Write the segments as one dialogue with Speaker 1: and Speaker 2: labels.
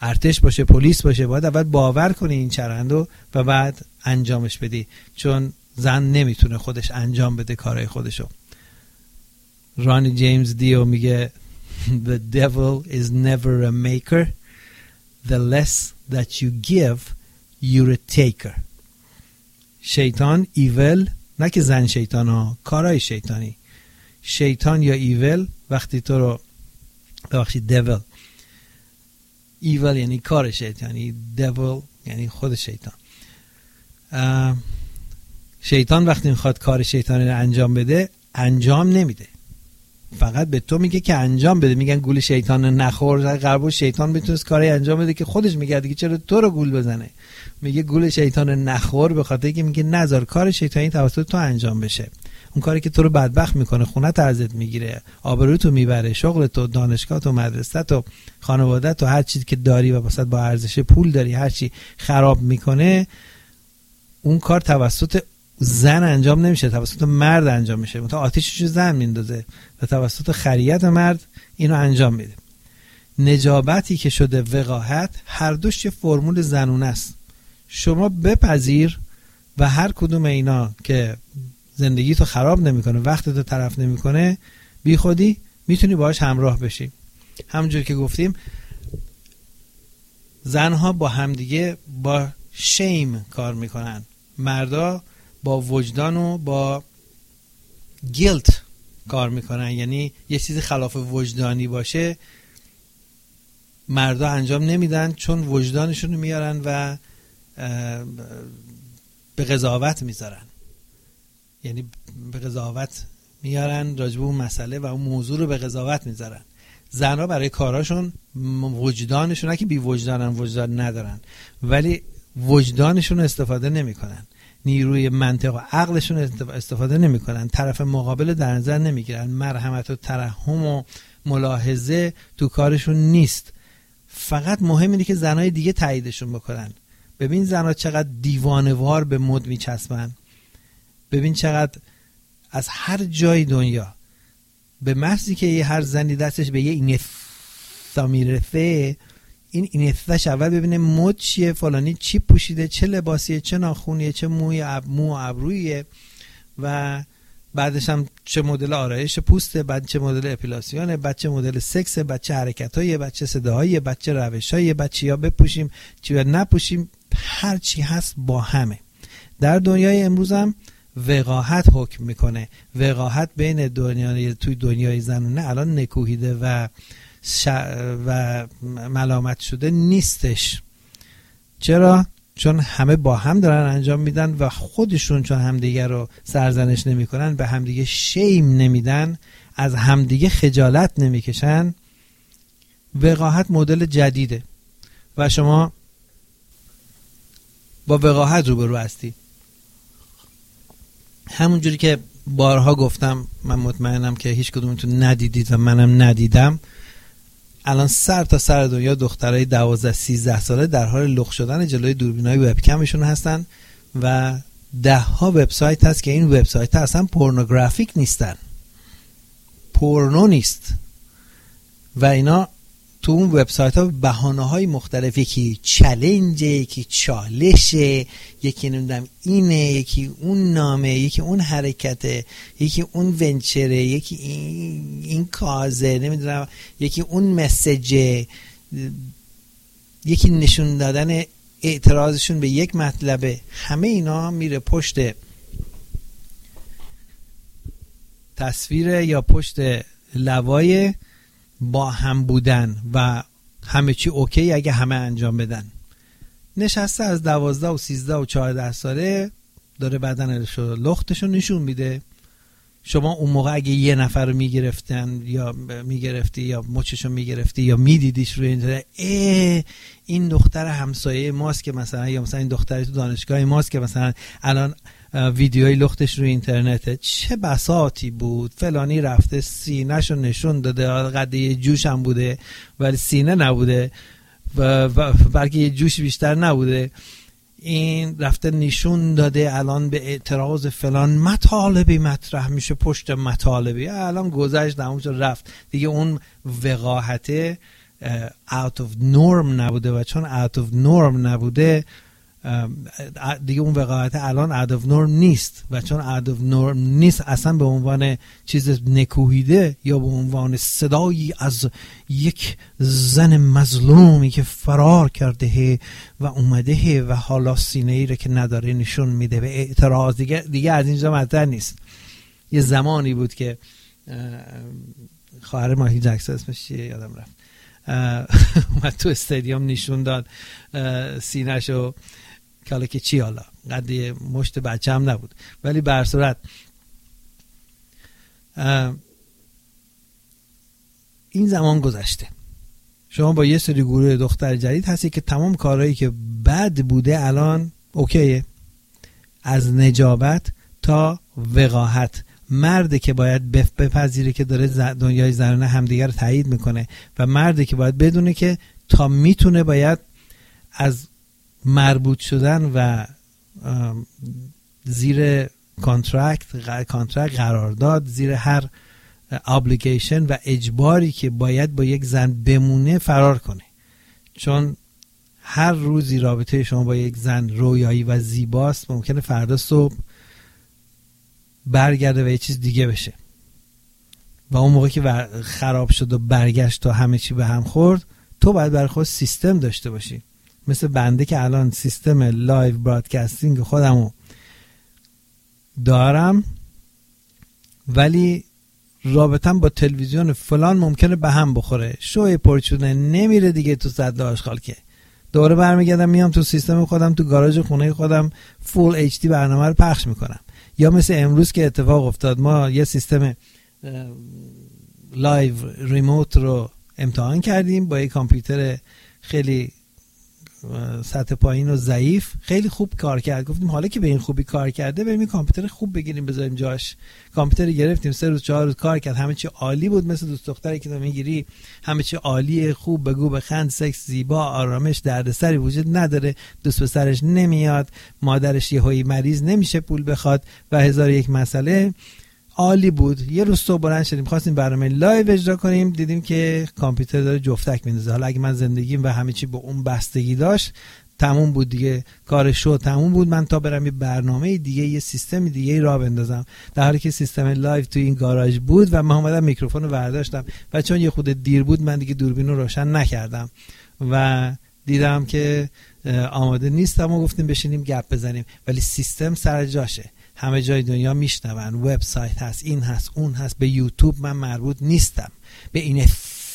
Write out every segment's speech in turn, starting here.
Speaker 1: ارتش باشه، پلیس باشه، باید اول باور کنی این چرندو و بعد انجامش بدی، چون زن نمیتونه خودش انجام بده کارهای خودشو. رانی جیمز دیو میگه The devil is never a maker. The less that you give, you're a taker. شیطان ایول، نه که زن شیطان ها، کارهای شیطانی. شیطان یا ایول وقتی تو رو ببخشید devil، ایول یعنی کار شیطانی، devil یعنی خود شیطان. شیطان وقتی میخواد کار شیطانی رو انجام بده انجام نمیده، فقط به تو میگه که انجام بده. میگن گول شیطان نخور. قربون شیطان بتونست کاری انجام بده که خودش میگه دیگه چرا تو رو گول بزنه. میگه گول شیطان نخور به خاطر اینکه میگه نذار کار شیطانی توسط تو انجام بشه. اون کاری که تو رو بدبخت میکنه، خونت ازت میگیره، آبروتو میبره، شغلتو، دانشگاهتو، مدرسه‌تو، خانواده‌تو، هر چیزی که داری و واسط با ارزش پول داری، هر چی خراب میکنه، اون کار توسط زن انجام نمیشه، توسط مرد انجام میشه. مثلا آتیشش زن میندازه و توسط خریت مرد اینو انجام میده. نجابتی که شده وقاحت، هر دوش یه فرمول زنونه است. شما بپذیر و هر کدوم اینا که زندگی تو خراب نمیکنه، وقت تو تلف نمیکنه، بی خودی میتونی باهاش همراه بشی. همونجور که گفتیم زنها با همدیگه با شیم کار میکنن، مردا با وجدان و با گیلت کار میکنن. یعنی یه چیزی خلاف وجدانی باشه مردا انجام نمیدن، چون وجدانشون رو میارن و به قضاوت میذارن. یعنی به قضاوت میارن راجب اون مسئله و اون موضوع رو به قضاوت میذارن. زنها برای کاراشون وجدانشون، نه که بی وجدانن، وجدان ندارن، ولی وجدانشون رو استفاده نمیکنن، نیروی منطق و عقلشون استفاده نمیکنن، طرف مقابل در نظر نمیگیرن، مرحمت و ترحم و ملاحظه تو کارشون نیست. فقط مهم اینه که زنای دیگه تاییدشون بکنن. ببین زنها چقدر دیوانه‌وار به مد میچسبن، ببین چقدر از هر جای دنیا به محضی که هر زنی دستش به یه اینستا میرسه، این اینستاش اول ببینه مد چیه، فلانی چی پوشیده، چه لباسیه، چه ناخونیه، چه مو و ابرویه، و بعدش هم چه مدل آرایش پوسته، بعد چه مدل اپیلاسیونه، بعد چه مدل سکسه، بعد چه حرکتاییه، بعد چه صداهاییه، بعد چه روشاییه، بعد چیا بپوشیم چیا نپوشیم، هر چی هست با همه. در دنیای امروز هم وقاحت حکم میکنه. وقاحت بین توی دنیای زنونه الان نکوهیده و ملامت شده نیستش. چرا؟ چون همه با هم دارن انجام میدن و خودشون چون همدیگه رو سرزنش نمیکنن، به همدیگه شیم نمیدن، از همدیگه خجالت نمیکشن. وقاحت مدل جدیده و شما با وقاحت روبرو هستی. همونجوری که بارها گفتم، من مطمئنم که هیچ کدومتون ندیدید و منم ندیدم، الان سر تا سر دنیا دخترای 12-13 ساله در حال لخت شدن جلوی دوربینای وبکمشون هستن و 10 ها وبسایت هست که این وبسایت ها اصلا پورنوگرافیک نیستن، پورنو نیست، و اینا تو اون وبسایت ها بهانه‌های مختلف، یکی چالنجه، یکی چالشه، یکی نمیدونم اینه، یکی اون نامه، یکی اون حرکته، یکی اون ونچره، یکی این کازه، نمیدونم، یکی اون مسیجه، یکی نشون دادن اعتراضشون به یک مطلبه. همه اینا میره پشت تصویر یا پشت لوای با هم بودن و همه چی اوکی اگه همه انجام بدن. نشسته از 12 و 13 و 14 ساله داره بدنش رو لختش رو نشون میده. شما اون موقع اگه یه نفر رو میگرفتن یا میگرفتی یا مچش رو میگرفتی یا میدیدیش روی اینترنت، این دختر همسایه ماست که مثلا، یا مثلا این دختری تو دانشگاه ماست که مثلا الان ویدیوی لختش روی اینترنته، چه بساطی بود، فلانی رفته سینه‌ش رو نشون داده، قد یه جوش هم بوده ولی سینه نبوده و بلکه یه جوش بیشتر نبوده، این رفته نشون داده الان به اعتراض فلان مطالبی مطرح میشه، پشت مطالبی الان گذشت، همونجا رفت دیگه. اون وقاحته out of norm نبوده و چون out of norm نبوده دیگه اون وقاحت الان out of norm نیست و چون out of norm نیست اصلا به عنوان چیز نکوهیده یا به عنوان صدایی از یک زن مظلومی که فرار کرده و اومده و حالا سینه ای رو که نداره نشون میده به اعتراض دیگه از اینجا مطرح نیست. یه زمانی بود که خواهر مایکل جکسون اسمش چیه یادم رفت اومد تو استادیوم نشون داد سینه‌شو که حالا که چی حالا قد مشت بچه هم نبود ولی به هر صورت این زمان گذشته. شما با یه سری گروه دختر جدید هستی که تمام کارهایی که بد بوده الان اوکیه، از نجابت تا وقاحت. مرده که باید بپذیره که داره دنیای زنانه همدیگر رو تایید میکنه و مرده که باید بدونه که تا میتونه باید از مربوط شدن و زیر کانترکت قرارداد، زیر هر ابلیگیشن و اجباری که باید با یک زن بمونه فرار کنه. چون هر روزی رابطه شما با یک زن رویایی و زیباست، ممکنه فردا صبح برگرده و یه چیز دیگه بشه و اون موقع که خراب شد و برگشت تا همه چی به هم خورد، تو باید برای خود سیستم داشته باشی. مثل بنده که الان سیستم لایو برادکستینگ خودمو دارم ولی رابطم با تلویزیون فلان ممکنه به هم بخوره، شوی پرچونه نمیره دیگه تو صد آشغال که دوباره برمیگردم میام تو سیستم خودم تو گاراژ خونه خودم فول اچ دی برنامه رو پخش میکنم. یا مثل امروز که اتفاق افتاد ما یه سیستم لایو ریموت رو امتحان کردیم با یه کامپیوتر خیلی سطح پایین و ضعیف، خیلی خوب کار کرد. گفتیم حالا که به این خوبی کار کرده بریم کامپیوتر خوب بگیریم بذاریم جاش. کامپیوتر گرفتیم 3 روز 4 روز کار کرد، همه چی عالی بود، مثل دوست دختری که تو میگیری همه چی عالیه، خوب بگو بخند، سکس، زیبا، آرامش، دردسری وجود نداره، دوست پسرش نمیاد، مادرش یهویی مریض نمیشه پول بخواد و هزار یک مسئله، عالی بود. یه روز صبح بلند شدیم خواستیم برنامه لایو اجرا کنیم، دیدیم که کامپیوتر داره جفتک میندازه. حالا اگه من زندگیم و همه چی به اون بستگی داشت تموم بود دیگه، کار شو تموم بود، من تا برم یه برنامه دیگه یه سیستم دیگه راه بندازم، در حالی که سیستم لایو تو این گاراژ بود و من اومدم میکروفون رو برداشتم و چون یه خود دیر بود من دیگه دوربین رو روشن نکردم و دیدم که آماده نیستم و گفتیم بشینیم گپ بزنیم، ولی سیستم سر جاشه، همه جای دنیا میشنون، وبسایت هست، این هست اون هست، به یوتیوب من مربوط نیستم، به این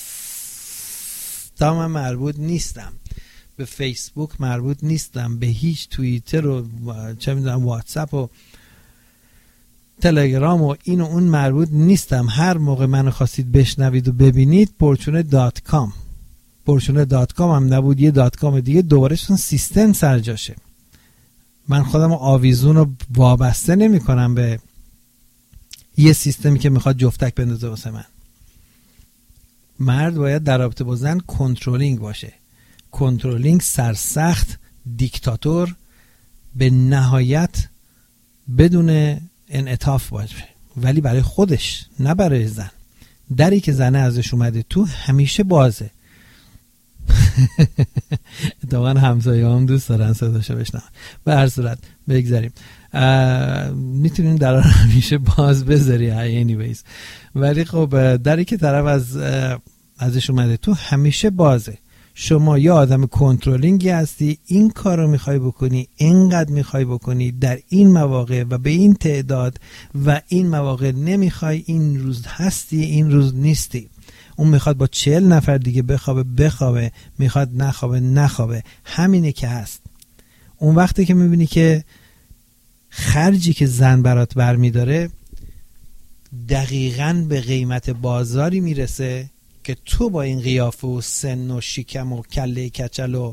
Speaker 1: من مربوط نیستم، به فیسبوک مربوط نیستم، به هیچ توییتر و چه میدونم واتساپ و تلگرام و این و اون مربوط نیستم. هر موقع منو خواستید بشنوید و ببینید porchune.com porchune.com هم نبود یه .com دیگه دوباره چون سیستم سر جاشه. من خودم آویزون رو وابسته نمی کنم به یه سیستمی که میخواد جفتک بندازه واسه من. مرد باید در رابطه با زن کنترلینگ باشه، کنترلینگ، سرسخت، دیکتاتور، به نهایت بدون انعطاف باشه، ولی برای خودش نه برای زن. دری که زنه ازش اومده تو همیشه بازه. اتفاقا همسایه هم دوست دارن صداشو بشنون. به هر صورت بگذاریم، میتونیم در همیشه باز بذاری anyways، ولی خب دری که طرف ازش اومده تو همیشه بازه. شما یا آدم کنترلینگی هستی، این کار رو میخوای بکنی، اینقدر میخوای بکنی در این مواقع و به این تعداد و این مواقع نمیخوای، این روز هستی این روز نیستی. اون میخواد با 40 نفر دیگه بخوابه، میخواد نخوابه، همینه که هست. اون وقتی که میبینی که خرجی که زن برات برمیداره دقیقاً به قیمت بازاری میرسه که تو با این قیافه و سن و شکم و کله کچل و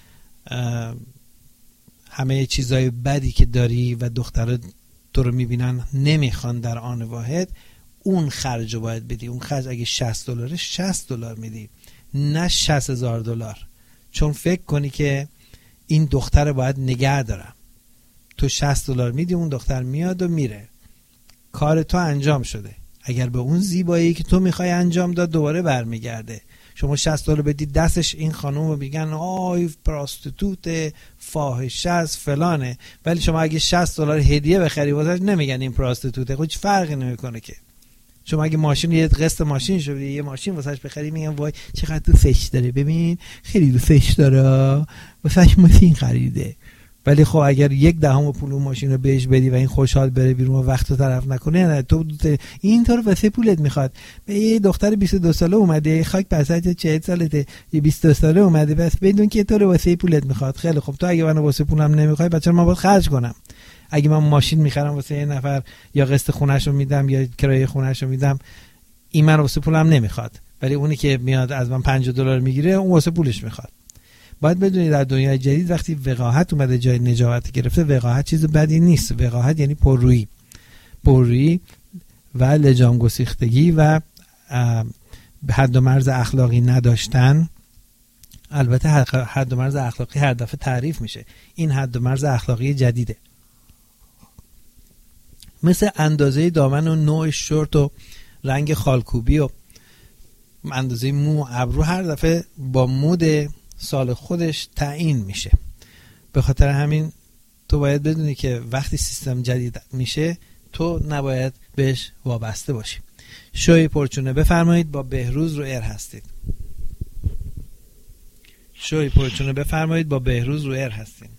Speaker 1: همه چیزای بدی که داری و دخترها تو رو میبینن نمیخوان در آن واحد، اون خرج رو باید بدی. اون خرج اگه $60 $60 میدی، نه $60,000، چون فکر کنی که این دختر باید نگه دارم. تو $60 میدی، اون دختر میاد و میره، کار تو انجام شده. اگر به اون زیبایی که تو میخوای انجام داد دوباره برمیگرده، شما $60 بدید دستش، این خانم رو میگن آی پراستیتوت، فاحشه است، فلانه. ولی شما اگه $60 هدیه بخری واسش نمیگن این پراستیتوته، هیچ فرقی نمیکنه که. شما اگه ماشین یه قسط ماشین شو یه ماشین واسش بخری میگن وای چقدر دوستش داره، ببین خیلی دوستش داره واسش ماشین خریده. ولی خب اگر 1/10 پول اون ماشین رو بهش بدی و این خوشحال بره بیرون و وقت رو طرف نکنه، نه تو این طور واسه پولت میخواد. به یه دختر 22 ساله اومده خاک بسات 40 سالته، یه 22 ساله اومده بس بدون که تو رو واسه پولت میخواد. خیلی خب تو اگه منو واسه پولم نمیخوای بچه‌ها من باید خرج کنم. اگه من ماشین میخرم واسه یه نفر یا قسط خونه‌شو میدم یا کرایه خونه‌شو میدم، این من واسه پولم نمیخواد، ولی اونی که میاد از من $50 میگیره اون واسه پولش میخواد. باید بدونید در دنیای جدید وقتی وقاحت اومده جای نجابت گرفته، وقاحت چیز بدی نیست. وقاحت یعنی پررویی و لجام گسیختگی و حد و مرز اخلاقی نداشتن. البته حد و مرز اخلاقی هر دفعه تعریف میشه، این حد و مرز اخلاقی جدیده. مثل اندازه دامن و نوع شورت و رنگ خالکوبی و اندازه مو ابرو هر دفعه با مود سال خودش تعیین میشه. به خاطر همین تو باید بدونی که وقتی سیستم جدید میشه تو نباید بهش وابسته باشی. شوی پرچونه بفرمایید، با بهروز رو ایر هستید. شوی پرچونه بفرمایید، با بهروز رو ایر هستید.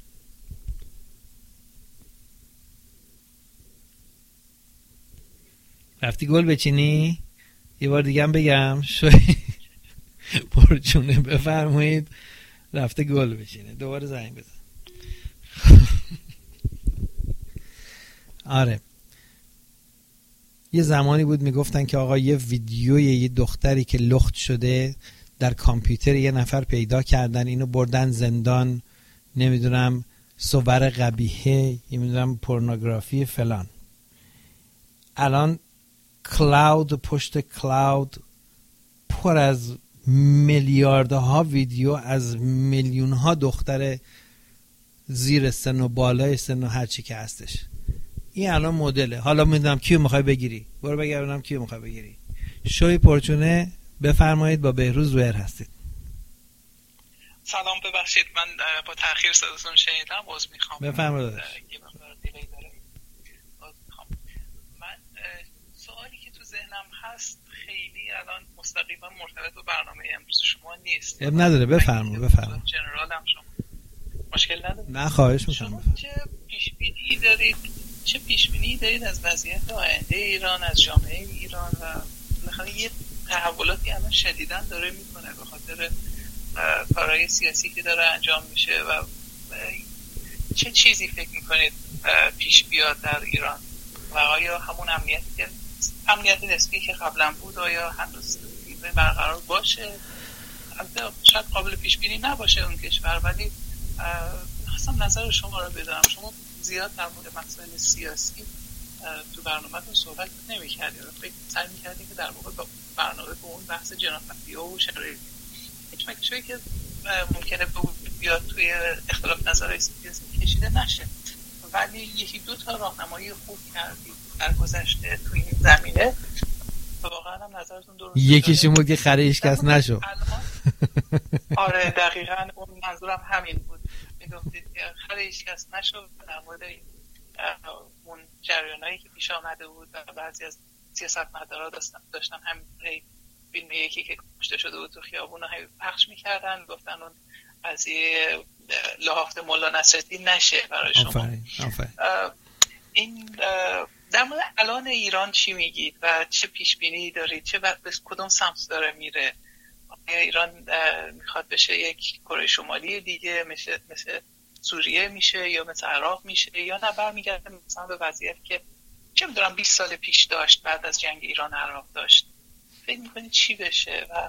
Speaker 1: رفتی گل بچینی؟ یه بار دیگه هم بگم شوی پرچونه بفرمایید، رفته گل بچینه. دوباره زنگ بزن. آره یه زمانی بود میگفتن که آقا یه ویدیوی یه دختری که لخت شده در کامپیوتر یه نفر پیدا کردن، اینو بردن زندان، نمیدونم صور قبیحه، نمیدونم پورنوگرافی فلان. الان کلاود پشت کلاود پر از میلیاردها ویدیو از میلیونها دختر زیر سن و بالای سن و هر چی که هستش. این الان مدله. حالا میدونم کیو میخوای بگیری، برو بگردم کیو میخوای بگیری. شوی پرچونه بفرمایید، با بهروز رویر هستید.
Speaker 2: سلام، ببخشید من با تأخیر صداتون شنیدم، عذر میخوام.
Speaker 1: بفرمایید.
Speaker 2: من سوالی که تو ذهنم هست خیلی الان مستقیما مرتبط با برنامه امروز شما نیست.
Speaker 1: نداره، بفرمایید.
Speaker 2: جنرالم شما مشکل نداره؟
Speaker 1: نه خواهش میکنم.
Speaker 2: شما چه پیش بینی دارید از وضعیت آینده ایران، از جامعه ایران و بالاخره یه تحولاتی الان شدیداً داره میکنه به خاطر کارهای سیاسی که داره انجام میشه و چه چیزی فکر میکنید پیش بیاد در ایران و آیا همون امنیت نسبی که قبلا بود آیا هنوز برقرار باشه؟ شاید قابل پیش بینی نباشه اون کشور، ولی خواستم نظر شما رو بدم. شما زیاد در مورد مسائل سیاسی تو برنامه‌تون صحبت نمی‌کردید و فکر سعی می‌کردید که در واقع با برنامه به اون بحث جنایت‌ها و شرایط هیچ مکشویی که ممکنه بیاد توی اختلاف نظرهای سیاسی کشیده نشه، ولی یکی دو تا راهنمایی خوب کردید در گذشته توی این زمینه. واقعا هم نظرتون درسته.
Speaker 1: یکیش این بود که خره هیچ کس نشو.
Speaker 2: آره دقیقاً اون منظورم همین بود. میگفتید که خره هیچ کس نشو در مورد اون جریانایی که پیش آمده بود و بعضی از سیاستمدارا داشتن هم فیلم یکی که کشته شده بود تو خیابون رو پخش میکردن، گفتن اون قضیه لحافت مولا نصرالدین نشه برای شما.
Speaker 1: آفرین.
Speaker 2: این در مورد الان ایران چی میگید و چه پیش بینی دارید؟ چه به کدوم سمت داره میره؟ ایران میخواد بشه یک کره شمالی دیگه مثل سوریه میشه یا مثل عراق میشه یا نه برمیگرده مثلا به وضعیتی که چه میدونم 20 سال پیش داشت بعد از جنگ ایران عراق داشت؟ فکر میکنید چی بشه؟ و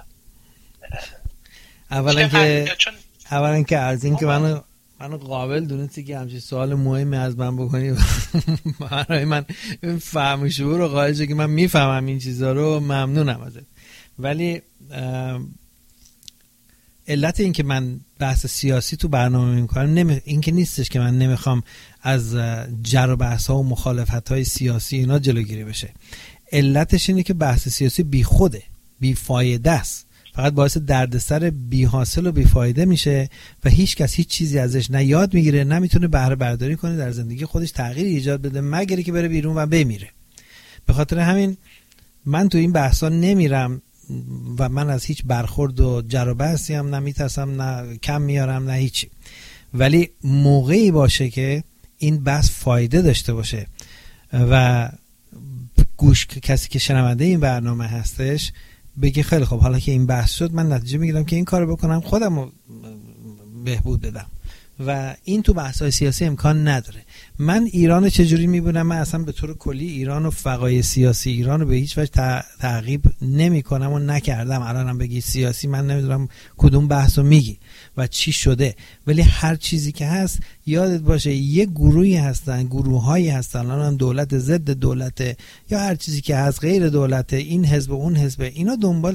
Speaker 1: اولا که از این که منو قابل دونستی که همچین سوال مهمی از من بکنی برای من فهم و شعور و قائل که من میفهمم این چیزا رو، ممنونم ازت. ولی علت این که من بحث سیاسی تو برنامه میکنم این که نیستش که من نمیخوام از جر و بحث ها و مخالفت های سیاسی اینا جلوگیری بشه. علتش اینه که بحث سیاسی بی خوده، بی فایده است. فقط باعث دردسر بی حاصل و بی فایده میشه و هیچ کس هیچ چیزی ازش نه یاد میگیره، نه میتونه بهره برداری کنه در زندگی خودش تغییری ایجاد بده، مگر که بره بیرون و بمیره. به خاطر همین من تو این بحثا نمیرم و من از هیچ برخورد و جر و بحثی هم نمیترسم، نه کم میارم، نه هیچی. ولی موقعی باشه که این بحث فایده داشته باشه و کسی که شنونده این برنامه هستش بگه خیلی خب حالا که این بحث شد من نتیجه میگیرم که این کارو بکنم خودم رو بهبود بدم و این تو بحث‌های سیاسی امکان نداره. من ایران چجوری میبینم؟ من اصلا به طور کلی ایران و فقای سیاسی ایران رو به هیچ وجه تعقیب نمی کنم و نکردم. الانم بگی سیاسی من نمیدونم کدوم بحث رو میگی و چی شده، ولی هر چیزی که هست یادت باشه یه گروهی هستن، گروهایی هستن، الان دولت ضد دولت یا هر چیزی که هست غیر دولت، این حزب و اون حزب، اینا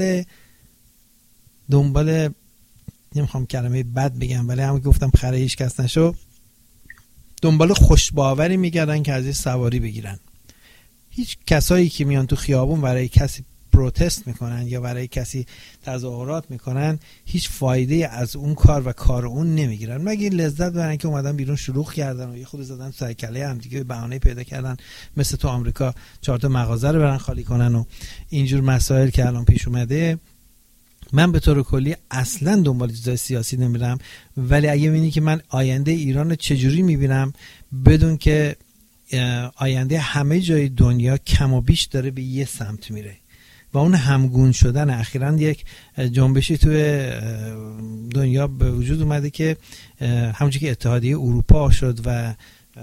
Speaker 1: دنبال نمیخوام کلمه بد بگم ولی همون که گفتم خره هیچ کس نشو، دنبال خوشباوری میگردن که ازش سواری بگیرن. هیچ کسایی که میان تو خیابون برای کسی پروتست میکنن یا برای کسی تظاهرات میکنن هیچ فایده از اون کار و کار اون نمیگیرن، مگه لذت برن که اومدن بیرون شلوغ کردن و یه خود زدن تو سر کله هم دیگه، بهانه پیدا کردن مثل تو آمریکا 4 تا مغازه رو برن خالی کنن و اینجور مسائل که الان پیش اومده. من به طور کلی اصلا دنبال چیزای سیاسی نمیرم، ولی اگه ببینی که من آینده ایران رو چجوری میبینم، بدون که آینده همه جای دنیا کم و بیش داره به یه سمت میره و اون همگون شدن. اخیراً یک جنبشی توی دنیا به وجود اومده که همونجوری که اتحادیه اروپا شد و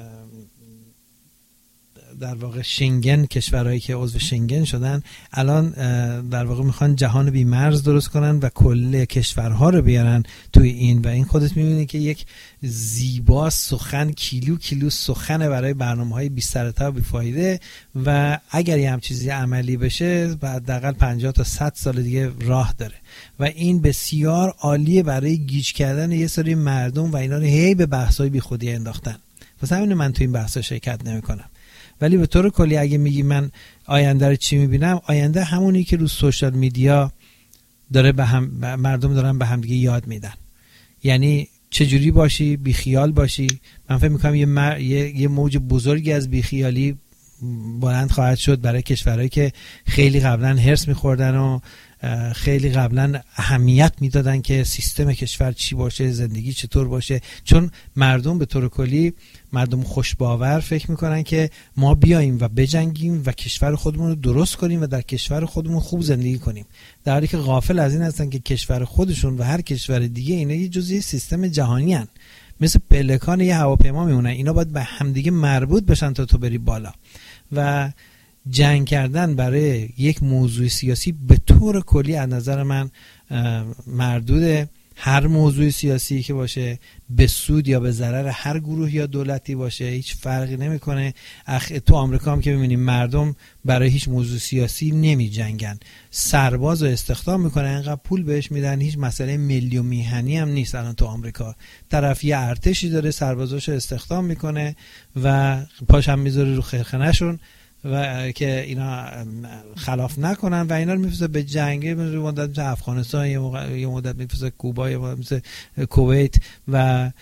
Speaker 1: در واقع شنگن، کشورهایی که عضو شنگن شدن الان در واقع میخوان جهان بی مرز درست کنن و کل کشورها رو بیارن توی این، و این خودت میبینی که یک زیبا سخن کیلو سخن برای برنامه‌های بی سر تا بی فایده و اگر یه هم چیزی عملی بشه حداقل 50 تا 100 سال دیگه راه داره و این بسیار عالیه برای گیج کردن یه سری مردم و اینا رو هی به بحث‌های بی خودی انداختن. واسه همین من تو این بحث‌ها شرکت نمی‌کنم. ولی به طور کلی اگه میگی من آینده رو چی میبینم، آینده همونی که رو سوشال میدیا داره مردم دارن به هم دیگه یاد میدن. یعنی چجوری باشی، بیخیال باشی. من فکر میکنم یه موج بزرگی از بیخیالی بلند خواهد شد برای کشورهایی که خیلی قبلا هرس میخوردن و خیلی قبلا اهمیت میدادن که سیستم کشور چی باشه، زندگی چطور باشه، چون مردم به طور کلی مردم خوشباور فکر میکنن که ما بیاییم و بجنگیم و کشور خودمون رو درست کنیم و در کشور خودمون خوب زندگی کنیم، در حالی که غافل از این هستن که کشور خودشون و هر کشور دیگه اینا یه جزئی سیستم جهانی هن، مثل پلکان یه هواپیما میمونن، اینا باید به همدیگه مربوط بشن تا تو بری بالا. و جنگ کردن برای یک موضوع سیاسی به طور کلی از نظر من مردوده. هر موضوع سیاسی که باشه به سود یا به ضرر هر گروه یا دولتی باشه هیچ فرقی نمیکنه. تو آمریکا هم که میبینیم مردم برای هیچ موضوع سیاسی نمی جنگن، سرباز رو استخدام میکنن، اینقدر پول بهش میدن، هیچ مسئله ملی و میهنی هم نیست. الان تو آمریکا طرف یه ارتشی داره سربازاشو استخدام میکنه و پاش هم میذاره رو خرخنه‌شون و که اینا خلاف نکنن و اینا رو میفرسته به جنگ، یه مدت مثل افغانستان، یه مدت میفرسته کوبا، یه مدت مثل کویت و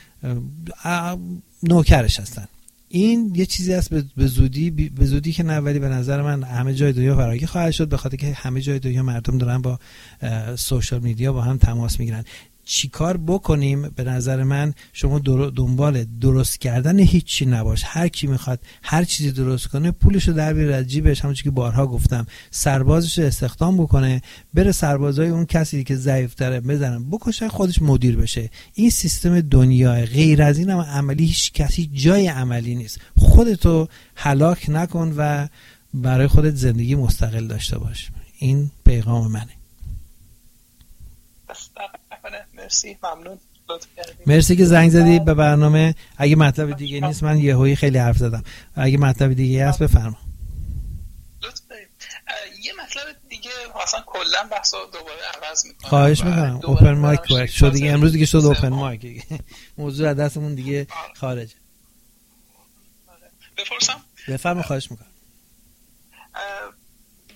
Speaker 1: نوکرش هستن. این یه چیزی است به زودی که نه، ولی به نظر من همه جای دنیا فراگیر خواهد شد، به خاطر که همه جای دنیا مردم دارن با سوشال میدیا با هم تماس میگیرن. چیکار بکنیم؟ به نظر من شما دنبال درست کردن هیچی نباش. هر کی میخواد هر چیزی درست کنه پولشو در بیاره از جیبش، همونجوری که بارها گفتم، سربازشو استخدام بکنه، بره سربازای اون کسی که ضعیف‌تره بزنن بکشن، خودش مدیر بشه. این سیستم دنیا، غیر از این هم عملی هیچ کسی جای عملی نیست. خودتو هلاک نکن و برای خودت زندگی مستقل داشته باش. این پیغام منه.
Speaker 2: مرسی، ممنون،
Speaker 1: مرسی که زنگ زدی به برنامه. اگه مطلب دیگه نیست، من یهویی خیلی حرف زدم، اگه مطلب دیگه هست بفرما.
Speaker 2: لطف دارید. یه مطلب دیگه اصلا کلا بحثو دوباره عوض میکنم.
Speaker 1: خواهش میکنم. اوپن مایک شد دیگه، امروز دیگه شد اوپن مایک، موضوع از دستمون دیگه خارجه.
Speaker 2: بپرسم؟
Speaker 1: بفرما. خواهش میکنم.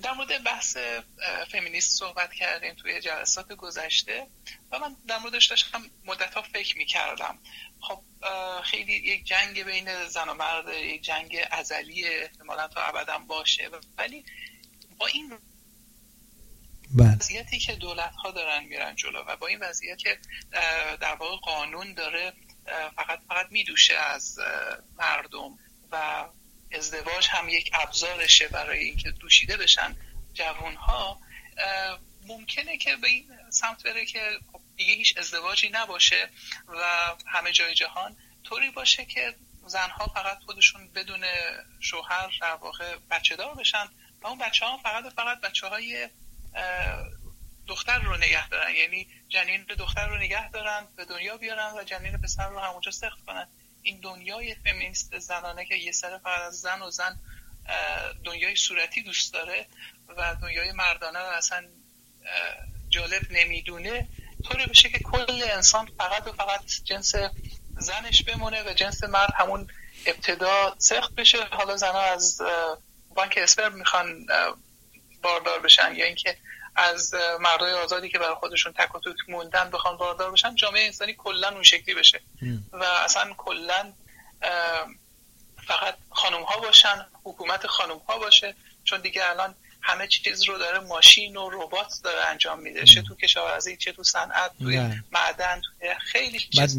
Speaker 2: در مورد بحث فمینیست صحبت کردیم توی جلسات گذشته و من در موردش داشتم مدت‌ها فکر می‌کردم. خب خیلی یک جنگ بین زن و مرد، یک جنگ ازلی، احتمالاً تا ابداً باشه، ولی با این وضعیتی که دولت‌ها دارن میرن جلو و با این وضعیت که در واقع قانون داره فقط میدوشه از مردم و ازدواج هم یک ابزارشه برای اینکه دوشیده بشن جوانها، ممکنه که به این سمت بره که دیگه هیچ ازدواجی نباشه و همه جای جهان طوری باشه که زنها فقط خودشون بدون شوهر در واقع بچه دار بشن و اون بچه ها فقط بچه های دختر رو نگه دارن، یعنی جنین دختر رو نگه دارن، به دنیا بیارن و جنین پسر رو همونجا سخت کنن. این دنیای فمینیست زنانه که یه سر فقط از زن و زن دنیای صورتی دوست داره و دنیای مردانه رو اصلا جالب نمیدونه، طوری بشه که کل انسان فقط و فقط جنس زنش بمونه و جنس مرد همون ابتدا سخت بشه. حالا زنها از بانک اسپرم میخوان باردار بشن یا اینکه از مردای آزادی که برای خودشون تک و توک موندن بخوان باردار بشن. جامعه انسانی کلا اون شکلی بشه و اصلا کلا فقط خانوم ها باشن، حکومت خانوم ها باشه، چون دیگه الان همه چیز رو داره ماشین و ربات داره انجام میده، چه تو کشاورزی، چه تو صنعت، توی معدن، توی خیلی چیز.
Speaker 1: بعد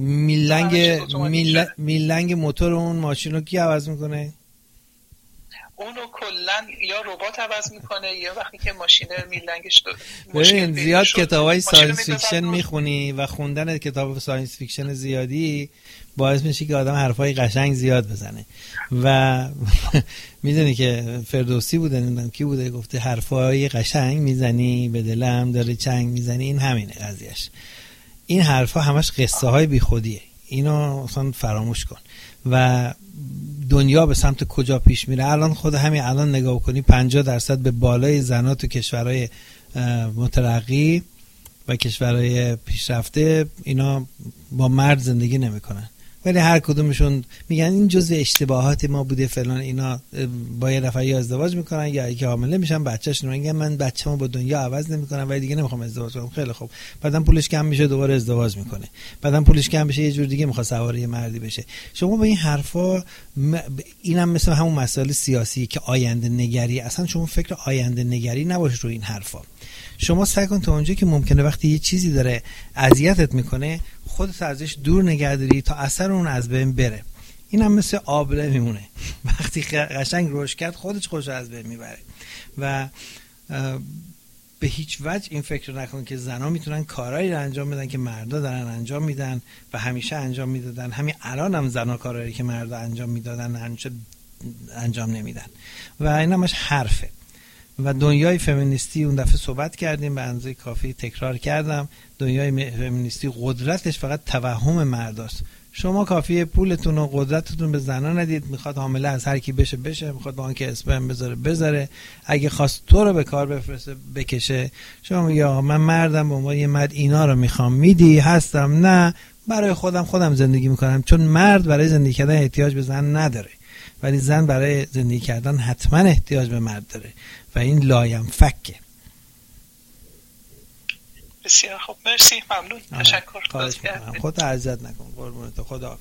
Speaker 1: میلنگ موتور اون ماشین رو کی عوض میکنه؟
Speaker 2: اونو کلا یا ربات عوض میکنه یا وقتی که ماشین میلنگش
Speaker 1: ببین زیاد کتابای ساینس فیکشن میخونی و خوندن کتاب ساینس فیکشن زیادی باعث میشه که آدم حرفای قشنگ زیاد بزنه و میدونی که فردوسی بوده نمیدونم کی بوده گفته حرفای قشنگ میزنی به دلم داره چنگ میزنی. این همینه قضیهش. این حرفا همش قصه های بیخودیه، اینو اصلا فراموش کن. و دنیا به سمت کجا پیش میره؟ الان خود همین الان نگاه کنی 50% به بالای زنات تو کشورهای مترقی و کشورهای پیشرفته اینا با مرد زندگی نمیکنن، ولی هر کدومشون میگن این جزء اشتباهات ما بوده فلان، اینا با یه نفر یا ازدواج میکنن یا یکی حامله میشن بچه‌شون میگن من بچه‌مو با دنیا عوض نمیکنم ولی دیگه نمیخوام ازدواج کنم. خیلی خوب، بعدن پولش کم میشه دوباره ازدواج میکنه، بعدن پولش کم بشه یه جور دیگه میخواد سوار یه مردی بشه. شما با این حرفا اینم مثل همون مسائل سیاسی که آینده نگری، اصلا شما فکر آینده نگری نباش رو این حرفا. شما سعی کن تا اونجایی که ممکنه وقتی یه چیزی داره اذیتت میکنه خودت ازش دور نگه داری تا اثر اون از بین بره. اینم مثل آبله میمونه، وقتی قشنگ روش کرد خودش خوش از بین میبره. و به هیچ وجه این فکر نکن که زنها میتونن کارایی رو انجام بدن که مردا دارن انجام میدن و همیشه انجام میدادن. همین الان هم زنها کارایی که مردا انجام میدادن همیشه انجام نمیدن و اینمش حرفه. و دنیای فمینیستی اون دفعه صحبت کردیم، به اندازه کافی تکرار کردم، دنیای فمینیستی قدرتش فقط توهم مرداست. شما کافیه پولتون و قدرتتون به زنان ندید، میخواد حامله از هر کی بشه، میخواد با آنکه اسپرم بذاره، اگه خواست تو رو به کار بفرسته بکشه، شما میگی آقا من مردم به عنوان یه مرد اینا رو میخوام، میدی؟ هستم؟ نه، برای خودم زندگی میکنم. چون مرد برای زندگی کردن احتیاج به زن نداره ولی زن برای زندگی کردن حتما احتیاج به مرد داره و این لایم فکه.
Speaker 2: بسیار خوب، مرسی، ممنون، تشکر.
Speaker 1: خودت اذیت نکن، قربونت، خداحافظ.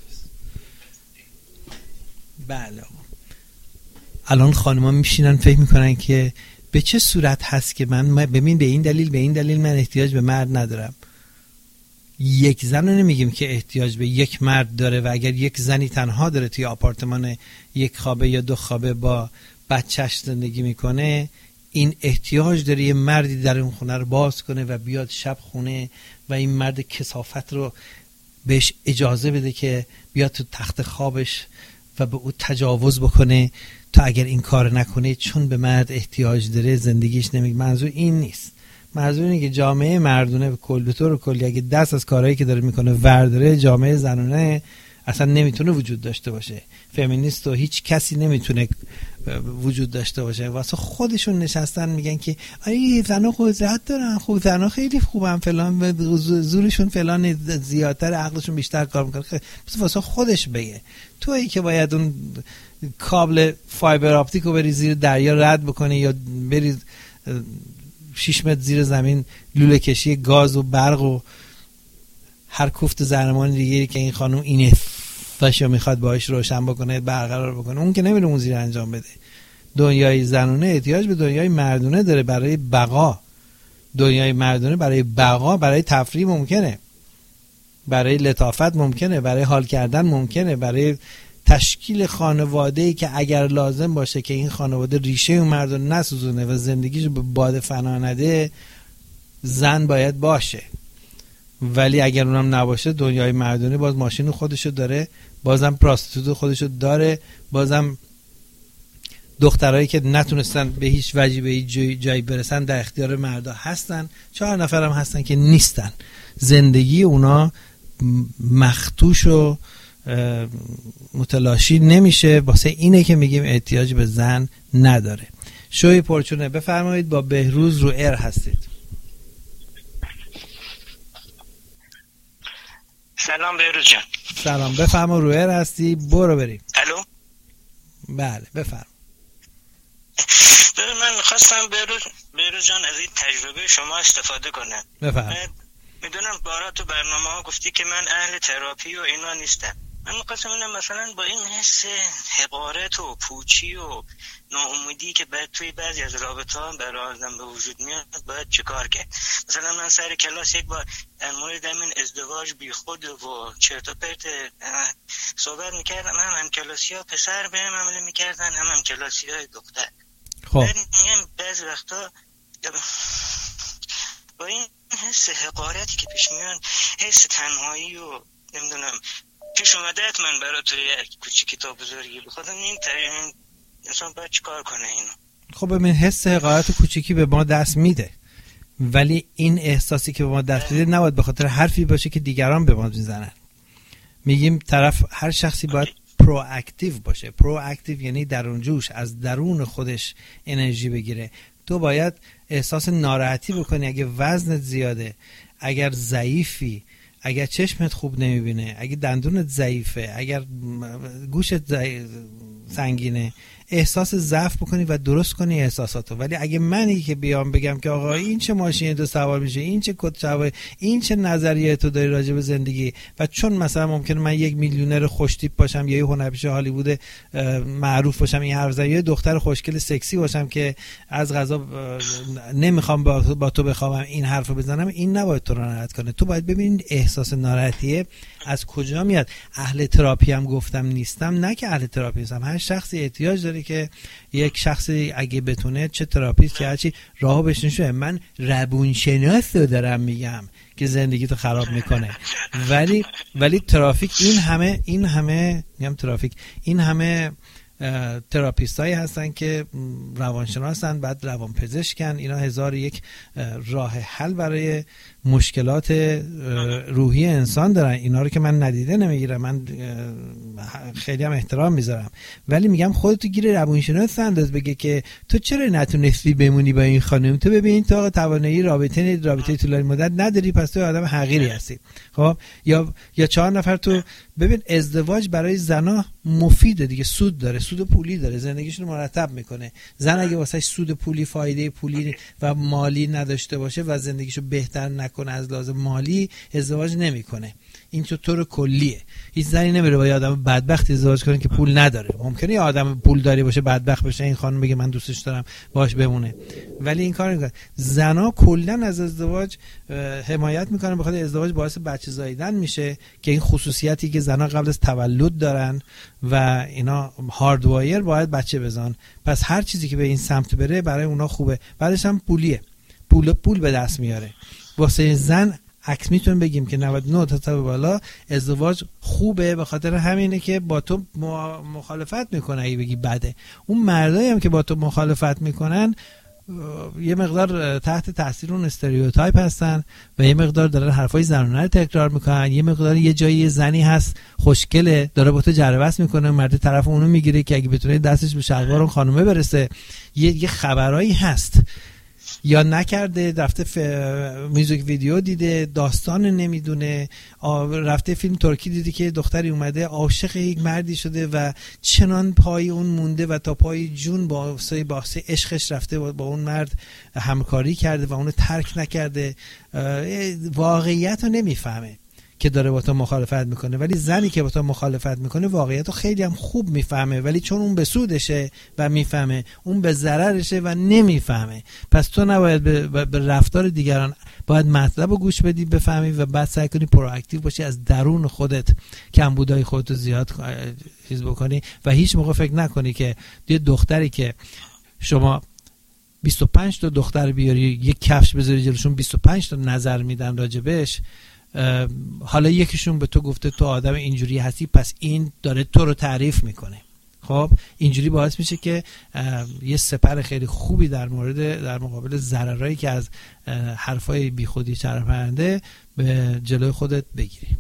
Speaker 1: بله الان خانم‌ها میشینن فکر میکنن که به چه صورت هست که من ببین به این دلیل من احتیاج به مرد ندارم. یک زن رو نمیگیم که احتیاج به یک مرد داره و اگر یک زنی تنها داره توی آپارتمان یک خوابه یا دو خوابه با بچهش زندگی میکنه، این احتیاج داره یه مردی در اون خونه رو باز کنه و بیاد شب خونه و این مرد کثافت رو بهش اجازه بده که بیاد تو تخت خوابش و به او تجاوز بکنه تا اگر این کار نکنه چون به مرد احتیاج داره زندگیش نمیگه. منظور این نیست. منظور اینه که جامعه مردونه به طور کلی اگه دست از کارهایی که داره میکنه ورداره، جامعه زنانه اصلا نمیتونه وجود داشته باشه. فمینیست و هیچ کسی نمیتونه وجود داشته باشه. واسه خودشون نشستن میگن که آره زنا قدرت دارن، خوب زنا خیلی خوبن فلان، زورشون فلان زیادتر، عقلشون بیشتر کار میکنه. واسه خودش بگه. تویی که باید اون کابل فایبر آپتیک رو بری زیر دریا رد بکنی یا بری 6 متر زیر زمین لوله کشی گاز و برق و هر کوفت زهرمار دیگری که این خانم این فشو میخواد باهاش روشن بکنه برقرار بکنه، اون که نمیره اون زیر انجام بده. دنیای زنونه احتیاج به دنیای مردونه داره برای بقا. دنیای مردونه برای بقا، برای تفریح ممکنه، برای لطافت ممکنه، برای حال کردن ممکنه، برای تشکیل خانواده‌ای که اگر لازم باشه که این خانواده ریشه اون مرد رو نسوزونه و زندگیشو به باد فنا نده، زن باید باشه. ولی اگر اونم نباشه، دنیای مردونه باز ماشین خودشو داره، بازم پراستیتوت خودشو داره، بازم دخترایی که نتونستن به هیچ وجهی به هیچ جایی برسن در اختیار مردا هستن. 4 نفر هم هستن که نیستن. زندگی اونا مختوش و متلاشی نمیشه. واسه اینه که میگیم احتیاج به زن نداره. شوی پرچونه، بفرمایید. با بهروز رو ایر هستید.
Speaker 3: سلام بهروز جان.
Speaker 1: سلام، بفرما. رو ایر هستی، برو بریم.
Speaker 3: الو.
Speaker 1: بله بفرم.
Speaker 3: من میخواستم بهروز جان از این تجربه شما استفاده کنم.
Speaker 1: بفرم.
Speaker 3: میدونم بارها تو برنامه ها گفتی که من اهل تراپی و اینا نیستم. من میخواستم ببینم مثلا با این حس حقارت و پوچی و ناامیدی که توی بعضی از رابطه ها برای آدم به وجود میاد باید چیکار کرد؟ مثلا من سر کلاس یک بار در مورد این ازدواج بی خود و چرت و پرت صحبت میکردم. هم کلاسی ها پسر بهم حمله میکردن، هم کلاسی های دختر.
Speaker 1: خب
Speaker 3: میگم بعضی وقتا با این حس حقارتی که پیش میان، حس تنهایی و نمیدونم پیش اومده من برای توی کوچیکی تا بزرگی بخوادم این انسان باید چیکار کنه اینو؟
Speaker 1: خب ببین، حس حقارت کوچیکی به ما دست میده، ولی این احساسی که به ما دست میده نباید به خاطر حرفی باشه که دیگران به ما میزنن. میگیم طرف، هر شخصی باید پرواکتیو باشه. پرواکتیو یعنی درون جوش، از درون خودش انرژی بگیره. تو باید احساس ناراحتی بکنی اگه وزنت زیاده، اگر ضعیفی، اگر چشمت خوب نمیبینه، اگه دندونت ضعیفه، اگر گوشت سنگینه، احساس ضعف بکنی و درست کنی احساساتو. ولی اگه منی که بیام بگم که آقا این چه ماشینی تو سوار میشه، این چه کت سوار، این چه نظریه تو داری راجع به زندگی، و چون مثلا ممکنه من یک میلیونر خوشتیپ باشم یا یه هنرپیشه هالیوود معروف باشم، این حرف زدن، یه دختر خوشگل سکسی باشم که از قضا نمیخوام با تو بخوابم، این حرفو بزنم، این نباید تو رو ناراحت کنه. تو باید ببینید احساس ناراحتیه از کجا میاد. اهل تراپی هم گفتم نیستم، نه که اهل تراپی نیستم. هر شخصی احتیاج داره که یک شخصی اگه بتونه، چه تراپیست چه هرچی، راهو بهش نشونه. من روانشناس رو دارم میگم که زندگی تو خراب میکنه، ولی ترافیک این همه تراپیست هایی هستن که روانشناسن، بعد روانپزشکن. اینا 1001 راه حل برای مشکلات روحی انسان دارن. اینا رو که من ندیده نمیگیرم، من خیلی هم احترام میذارم، ولی میگم خودتو گیر روانشناس انداز، بگه که تو چرا نتونستی بمونی با این خانم، تو ببین تو توانایی رابطه طولانی مدت نداری، پس تو آدم حقیری هستی. خب یا 4 نفر. تو ببین ازدواج برای زنا مفیده دیگه، سود داره، سود پولی داره، زندگیشون رو مرتب میکنه. زن اگه واسش سود پولی، فایده پولی و مالی نداشته باشه و زندگیشو بهتر نکنه از لحاظ مالی، ازدواج نمیکنه. این تو طور کلیه. هیچ زنی نمیره با یه آدم بدبخت ازدواج کنه که پول نداره. ممکنه یه آدم پول داری باشه بدبخت بشه، این خانم بگه من دوستش دارم باهاش بمونه، ولی این کار نمیکنه. زنا کلا از ازدواج حمایت میکنن، بخاطر ازدواج باعث بچه زاییدن میشه که این خصوصیتی که زنا قبل از تولد دارن و اینا هاردوایر باید بچه بزن. پس هر چیزی که به این سمت بره برای اونا خوبه. بعدش هم پولیه، پول به دست میاره. واسه زن عکس میتونم بگیم که 99 تا بالا ازدواج خوبه، به خاطر همینه که با تو مخالفت میکنه. اگه بگی بده، اون مردایی هم که با تو مخالفت میکنن یه مقدار تحت تاثیر اون استریوتایپ هستن و یه مقدار دارن حرفای زنانه رو تکرار میکنن. یه مقدار یه جایی زنی هست خوشگله داره با تو جربست میکنه، مرد طرف اونو میگیره که اگه بتونه دستش به شلوار اون خانومه برسه. یه خبرایی هست. یا نکرده، رفته میوزیک ویدیو دیده، داستان نمیدونه، رفته فیلم ترکی دیده که دختری اومده عاشق یک مردی شده و چنان پای اون مونده و تا پای جون با واسه عشقش رفته با اون مرد همکاری کرده و اونو ترک نکرده. واقعیت رو نمیفهمه که داره با تو مخالفت میکنه، ولی زنی که با تو مخالفت میکنه واقعیت رو خیلی هم خوب میفهمه، ولی چون اون به سودشه و میفهمه، اون به ضررشه و نمیفهمه. پس تو نباید به رفتار دیگران، باید مطلب رو گوش بدی بفهمی و بعد سعی کنی پرواکتیو باشی، از درون خودت کمبودهای خودتو زیاد چیز بکنی و هیچ موقع فکر نکنی که یه دختری که شما 25 تا دختر بیاری یک کفش بذاری جلوشون 25 تا نظر میدن راجبش، حالا یکیشون به تو گفته تو آدم اینجوری هستی پس این داره تو رو تعریف میکنه. خب اینجوری باعث میشه که یه سپر خیلی خوبی در مقابل ضررایی که از حرفای بیخودی چرپنده به جلوی خودت بگیری.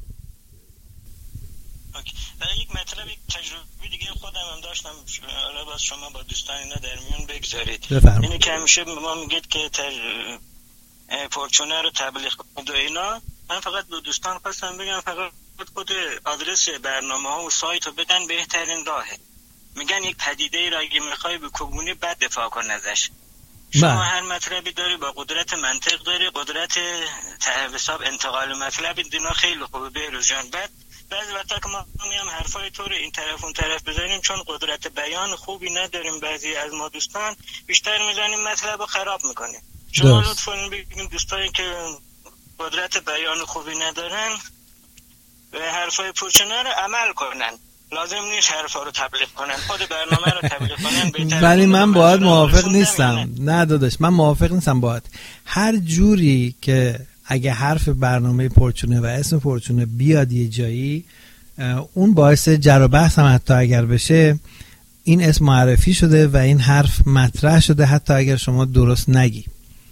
Speaker 3: یک مطلب، یک تجربه دیگه خودم هم داشتم، حالا باز شما با دوستان اینا در میون بگذارید. اینه که همیشه ما میگید که فورچونه رو تبلیغ کنید و اینا. من فقط به دوستان خواستم بگم فقط خود آدرس برنامه ها و سایت رو بدن، بهترین راهه. میگن یک پدیده ای را اگه میخوای به کوبونی بد دفاع کن ازش. شما هر مطلبی داری با قدرت منطق داری، قدرت حساب انتقال مطلب، دینا خیلی خوبه بهروز جان. بعضی وقتا که ما میام حرفای تو رو این طرف اون طرف بزنیم، چون قدرت بیان خوبی نداریم، بعضی از ما دوستان بیشتر میزنیم مطلب رو خراب میکنیم. شما لطفاً بگیم دوستانی که قدرت بیان خوبی ندارن و حرفای پورچنه رو عمل کنن، لازم نیست حرفا رو تبلیغ کنن، خود برنامه رو تبلیغ کنن.
Speaker 1: ولی من باید موافق نیستم. نه داداش، من موافق نیستم. باید هر جوری که اگه حرف برنامه پورچونه و اسم پورچونه بیاد یه جایی، اون باعث جر و بحث هم حتی اگر بشه، این اسم معرفی شده و این حرف مطرح شده حتی اگر شما درست نگی.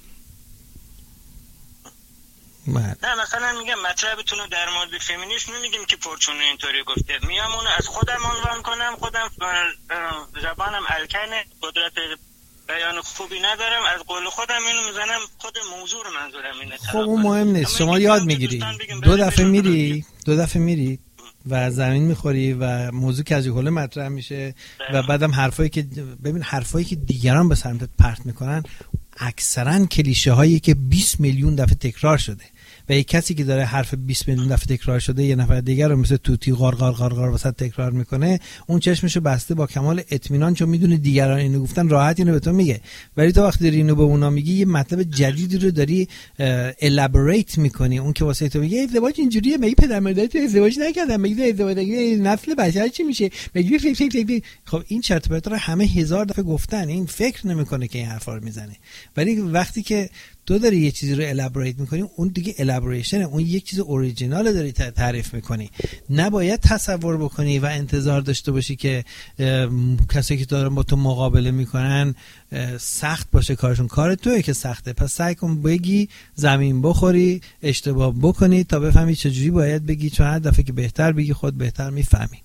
Speaker 3: نه مثلا میگم مطلبتون رو در مورد فمینیسم نمیگیم که پورچونه اینطوری گفته، میام اونو از خودم عنوان کنم، خودم زبانم الکنه، قدرت بیان خوبی ندارم، از قول خودم اینو میزنم، خود موضوع رو منظورم اینه.
Speaker 1: خب اون مهم نیست، شما یاد میگیری، دو دفعه میری و زمین میخوری و موضوع که از کله مطرح میشه و بعدم حرفایی که دیگران به سمتت پرت میکنن اکثرا کلیشه هایی که 20 میلیون دفعه تکرار شده و یک کسی که داره حرف 20 میلیون دفعه تکرار شده یه نفر دیگر رو مثل توتی غار غار غار غار وسط تکرار میکنه، اون چشمشو بسته با کمال اطمینان، چون میدونه دیگران اینو گفتن راحت اینو به تو میگه. ولی تو وقتی داری اینو به اونا میگی، یه مطلب جدیدی رو داری الابریت میکنی، اون که واسه تو میگه ازدواج اینجوریه، مگه پدر مادرت ازدواج نکردن، مگه ازدواج نسل بشر چی میشه، مگه خب این چرت و پرتا رو همه هزار دفعه گفتن، این فکر نمیکنه که این حرفا رو میزنه. ولی وقتی که تو داری یه چیزی رو الابریت میکنی، اون دیگه الابریشنه، اون یک چیز اوریجینال داری تعریف میکنی. نباید تصور بکنی و انتظار داشته باشی که کسی که دارن با تو مقابله میکنن سخت باشه کارشون. کار توئه که سخته، پس سعی کن بگی، زمین بخوری، اشتباه بکنی تا بفهمی چجوری باید بگی، چون هر دفعه که بهتر بگی خود بهتر میفهمی.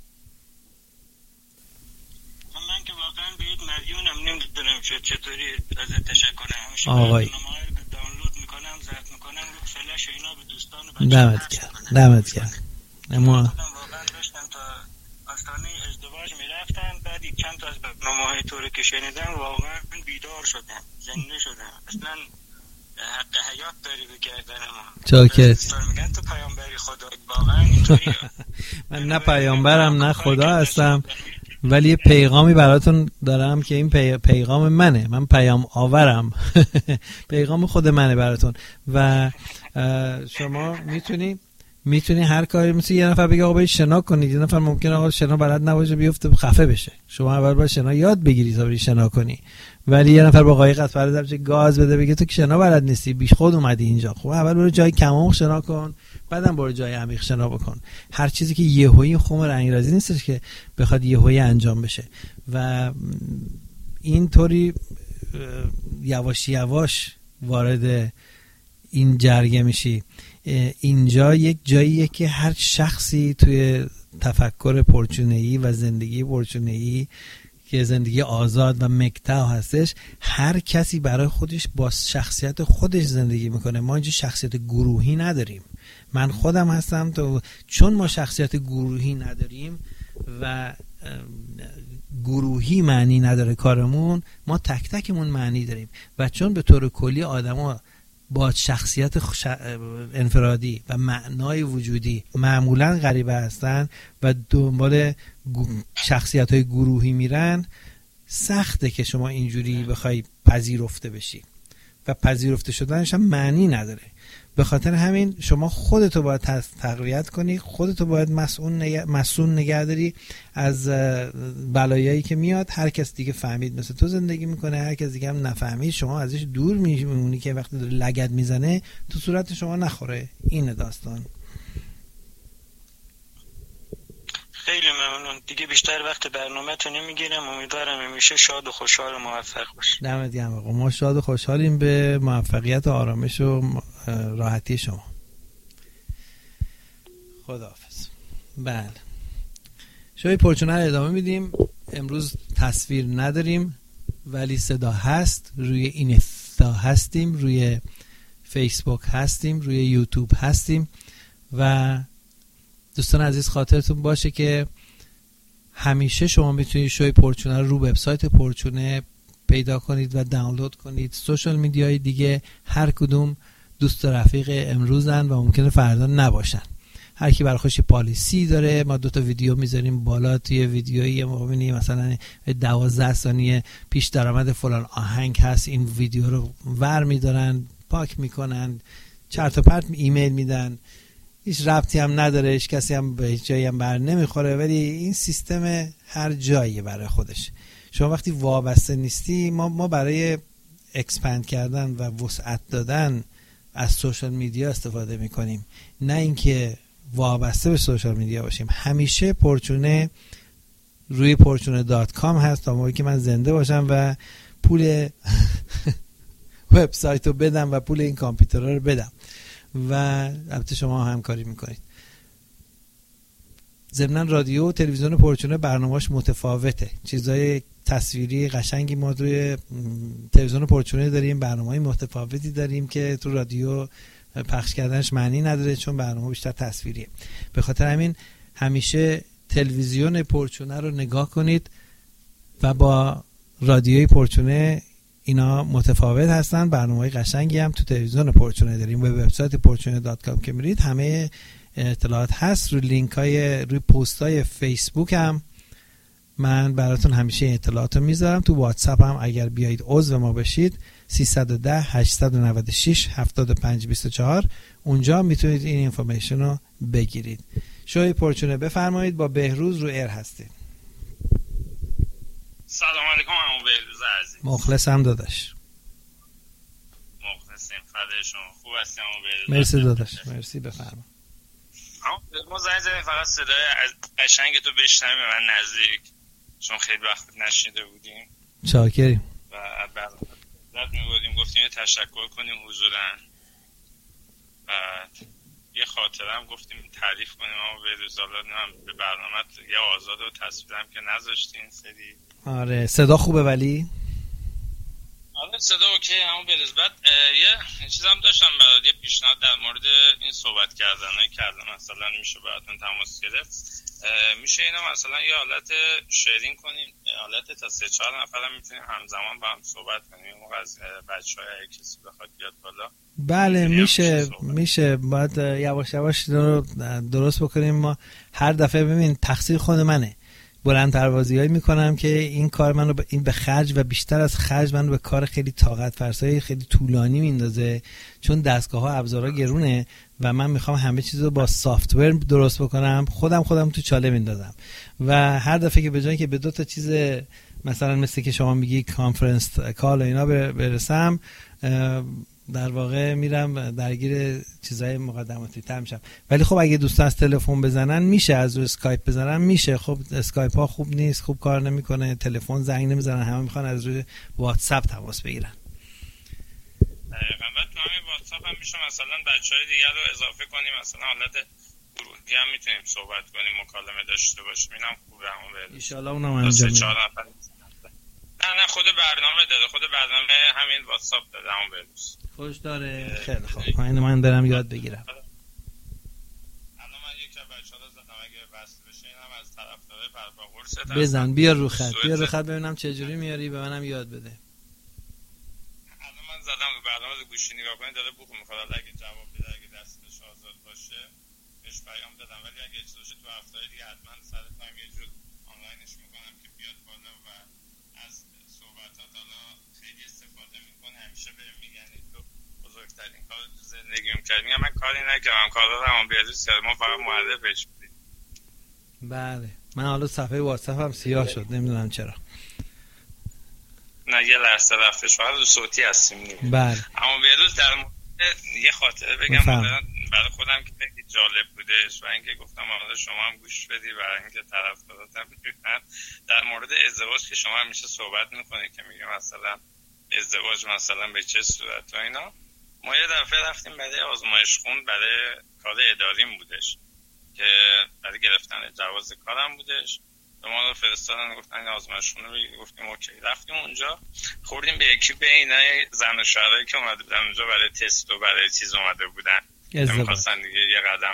Speaker 3: من که واقعا به یک مدیونم نمیدونم چطوری ازت تشکر کنم.
Speaker 1: آقای
Speaker 3: دانلود میکنم، ضبط میکنم رو فلش و اینا به دوستان و
Speaker 1: دمت گرم. اما
Speaker 3: واقعا داشتم تا آستانه ازدواج میرفتم، بعد چند تا از برنامه‌های تو رو که شنیدم واقعا بیدار شدم، زنده شدم. اصلا حق حیات داری به گردن ما.
Speaker 1: چاکرت.
Speaker 3: میگن تو پیامبری خدا، واقعا اینطوریه.
Speaker 1: من نه پیامبرم نه خدا هستم، ولی یه پیغامی براتون دارم که این پیغام منه، من پیام آورم. پیغام خود منه براتون و شما میتونی هر کاری، مثل یه نفر بگه آقا برید شنا کنید، یه نفر ممکنه آقا شنا بلد نباشه بیفته خفه بشه، شما اول باید شنا یاد بگیری تا بری شنا کنی. ولی یه نفر با قایق از فرض بچه گاز بده بگه تو که شنا بلد نیستی، بیش خود اومدی اینجا، خب اول برو جای کم‌عمق شنا کن، بعدم برو جای عمیق شنا بکن. هر چیزی که یهویی خم رنگ‌رازی نیستش که بخواد یهویی انجام بشه و اینطوری یواش یواش وارد این جرگه میشی. اینجا یک جاییه که هر شخصی توی تفکر پرچونه‌ای و زندگی پرچونه‌ای که زندگی آزاد و مکتا هستش، هر کسی برای خودش با شخصیت خودش زندگی میکنه. ما اینجا شخصیت گروهی نداریم. من خودم هستم تو، چون ما شخصیت گروهی نداریم و گروهی معنی نداره کارمون، ما تک تکمون معنی داریم. و چون به طور کلی آدما با شخصیت انفرادی و معنای وجودی معمولا غریبه هستن و دنبال شخصیت‌های گروهی میرن، سخته که شما اینجوری بخوای پذیرفته بشی و پذیرفته شدنش هم معنی نداره. به خاطر همین شما خودتو باید تقویت کنی، خودتو باید مسئول نگه داری از بلایایی که میاد. هر کس دیگه فهمید مثل تو زندگی میکنه، هر کس دیگه هم نفهمید شما ازش دور میمونی که وقتی داره لگد میزنه تو صورت شما نخوره. این داستان.
Speaker 3: خیلی ممنون. دیگه بیشتر وقت برنامه تو نمیگیرم. امیدوارم همیشه شاد و خوشحال و موفق باشی.
Speaker 1: دمت گرم آقا. ما شاد و خوشحالیم به موفقیت و آرامش و راحتی شما. خداحافظ. بله، شوی پرچونه رو ادامه میدیم. امروز تصویر نداریم ولی صدا هست. روی اینستا هستیم، روی فیسبوک هستیم، روی یوتیوب هستیم. و دوستان عزیز خاطرتون باشه که همیشه شما میتونید شوی پرچونه رو وبسایت پرچونه پیدا کنید و دانلود کنید. سوشال میدیای دیگه هر کدوم دوست و رفیق امروزن و ممکنه فردا نباشن. هر کی برای خودش پالیسی داره. ما 2 ویدیو میذاریم بالا. توی ویدیویی ما می‌بینیم مثلا 12 ثانیه پیش درآمد فلان آهنگ هست، این ویدیو رو ور میدارن، پاک میکنن، چرت و پرت ایمیل میدن، هیچ ربطی هم نداره، هیچ کسی هم به هیچ جایی هم بر نمیخوره. ولی این سیستم هر جایی برای خودش. شما وقتی وابسته نیستی، ما برای اکسپند کردن و وسعت دادن از سوشال میدیا استفاده میکنیم، نه اینکه وابسته به سوشال میدیا باشیم. همیشه پرچونه روی پرچونه.com هست تا موقعی که من زنده باشم و پول وبسایت رو بدم و پول این کامپیوترها رو بدم و البته شما همکاری میکنید. ضمن رادیو و تلویزیون پرچونه برنامه‌اش متفاوته. چیزای تصویری قشنگی ما روی تلویزیون پرچونه داریم، برنامه‌های متفاوتی داریم که تو رادیو پخش کردنش معنی نداره چون برنامه بیشتر تصویریه. به خاطر همین همیشه تلویزیون پرچونه رو نگاه کنید و با رادیوی پرچونه اینا متفاوت هستن. برنامه‌های قشنگی هم تو تلویزیون پرچونه داریم. وبسایت پرچونه.com که میرید همه اطلاعات هست. روی لینک‌های روی پست‌های فیسبوک هم من براتون همیشه اطلاعاتو میذارم. تو واتساپ هم اگر بیایید عضو ما بشید 310 896 7524 اونجا میتونید این اینفورمیشن رو بگیرید. شوی پرچونه بفرمایید. با بهروز رو ایر هستید.
Speaker 4: سلام علیکم عمو بهروز عزیز.
Speaker 1: مخلصم داداش.
Speaker 4: مخلصیم. فدای شما. خوب هستم عمو بهروز؟
Speaker 1: مرسی داداش. مرسی. بفرما.
Speaker 4: ما زنگ زدیم فقط صدای قشنگ تو بشنویم و من نزدیک، چون خیلی وقت نشنیده بودیم.
Speaker 1: چاکریم.
Speaker 4: و بعد می‌گفتیم گفتیم تشکر کنیم حضوراً. بعد یه خاطره هم گفتیم تعریف کنیم اما به رسالت هم به برنامه یه آزاد و تصویرم که نذاشتین سری.
Speaker 1: آره صدا خوبه ولی
Speaker 4: آره صدا اوکی. همون بریز. بعد یه چیزم داشتم برات، یه پیشنهاد در مورد این صحبت کردنایی کردم. مثلا میشه براتون تماس گرفت، میشه اینا مثلا یه حالت شیرینگ کنیم، حالت تا 3-4 نفرم میتونیم همزمان با هم صحبت کنیم. موقع از بچه‌های کسی بخواد بیاد بالا.
Speaker 1: بله میشه. باید یواش یواش درست بکنیم. ما هر دفعه ببین تقصیر خود منه، بلند پروازی‌هایی میکنم که این کار منو این به خرج و بیشتر از خرج منو به کار خیلی طاقت فرسای خیلی طولانی میندازه، چون دستگاه‌ها ابزارها گرونه و من میخوام همه چیز رو با سافت ویر درست بکنم. خودم تو چاله میندازم و هر دفعه که به جای که به 2 تا چیز مثلا مثل که شما میگی کانفرنس کال و اینا برسم، در واقع میرم درگیر چیزای مقدماتی تر میشم. ولی خب اگه دوستان از تلفن بزنن میشه، از روی اسکایپ بزنن میشه. خب اسکایپ ها خوب نیست، خوب کار نمیکنه، تلفن زنگ نمیزنن، همه میخوان از روی واتساپ تماس بگیرن.
Speaker 4: دقیقاً. بعد تو همین واتساپ هم میشه مثلا بچهای دیگه رو اضافه کنیم، مثلا حالت گروهی هم میتونیم صحبت کنیم، مکالمه داشته باشیم. اینم خوبه. همون
Speaker 1: ان شاء الله اونم انجام میدیم.
Speaker 4: نه خود برنامه داده، خود برنامه همین واتساپ داده همون بروز
Speaker 1: خوش داره. خیلی خوب، من برم یاد بگیرم.
Speaker 4: الان من یک بچه‌ها رو زدم اگه وصل بشه اینم از طرفدار برپا قرص
Speaker 1: بزن بیا رو خط ببینم چه جوری میاری، به منم یاد بده.
Speaker 4: الان من زدم رو برنامه گوشی نگاه کنید داره بوق می‌خوره، اگه جواب بده اگه دستش آزاد باشه بهش پیام دادم، ولی اگه اجازه شه تو هفته‌های دیگه حتما سر تایم یه جور آنلاینش می‌کنم که بیاد بالا و از صحبتات حالا خیلی استفاده می‌کنه. همیشه بهم میگن تو بزرگترین کار تو زندگیم کردی. میگم من کاری نکردم، کارا رو هم بیادوس کردم، ما فقط معرفش بودیم.
Speaker 1: بله من حالا صفحه واتساپ هم سیاه شد نمیدونم چرا.
Speaker 4: نه یه لحظه رفتش، فقط رو صوتی هستیم.
Speaker 1: بله
Speaker 4: اما بیادوس در یه خاطره بگم برای خودم که خیلی جالب بودش و اینکه گفتم حالا شما هم گوش بدی برای اینکه طرفداراتم ببینن. در مورد ازدواج که شما همیشه صحبت میکنید که میگم مثلا ازدواج مثلا به چه صورت و اینا، ما یه دفعه رفتیم برای آزمایش خون برای کار اداریم بودش که برای گرفتن جواز کارم بودش. ما رو فرستادن گفتن آزمایش خون رو گفتیم اوکی. رفتیم اونجا خوردیم به اکیپ اینا زن و شوهرایی که اومده بودن اونجا برای تست و برای چیز اومده بودن می‌خواستن دیگه یه قدم.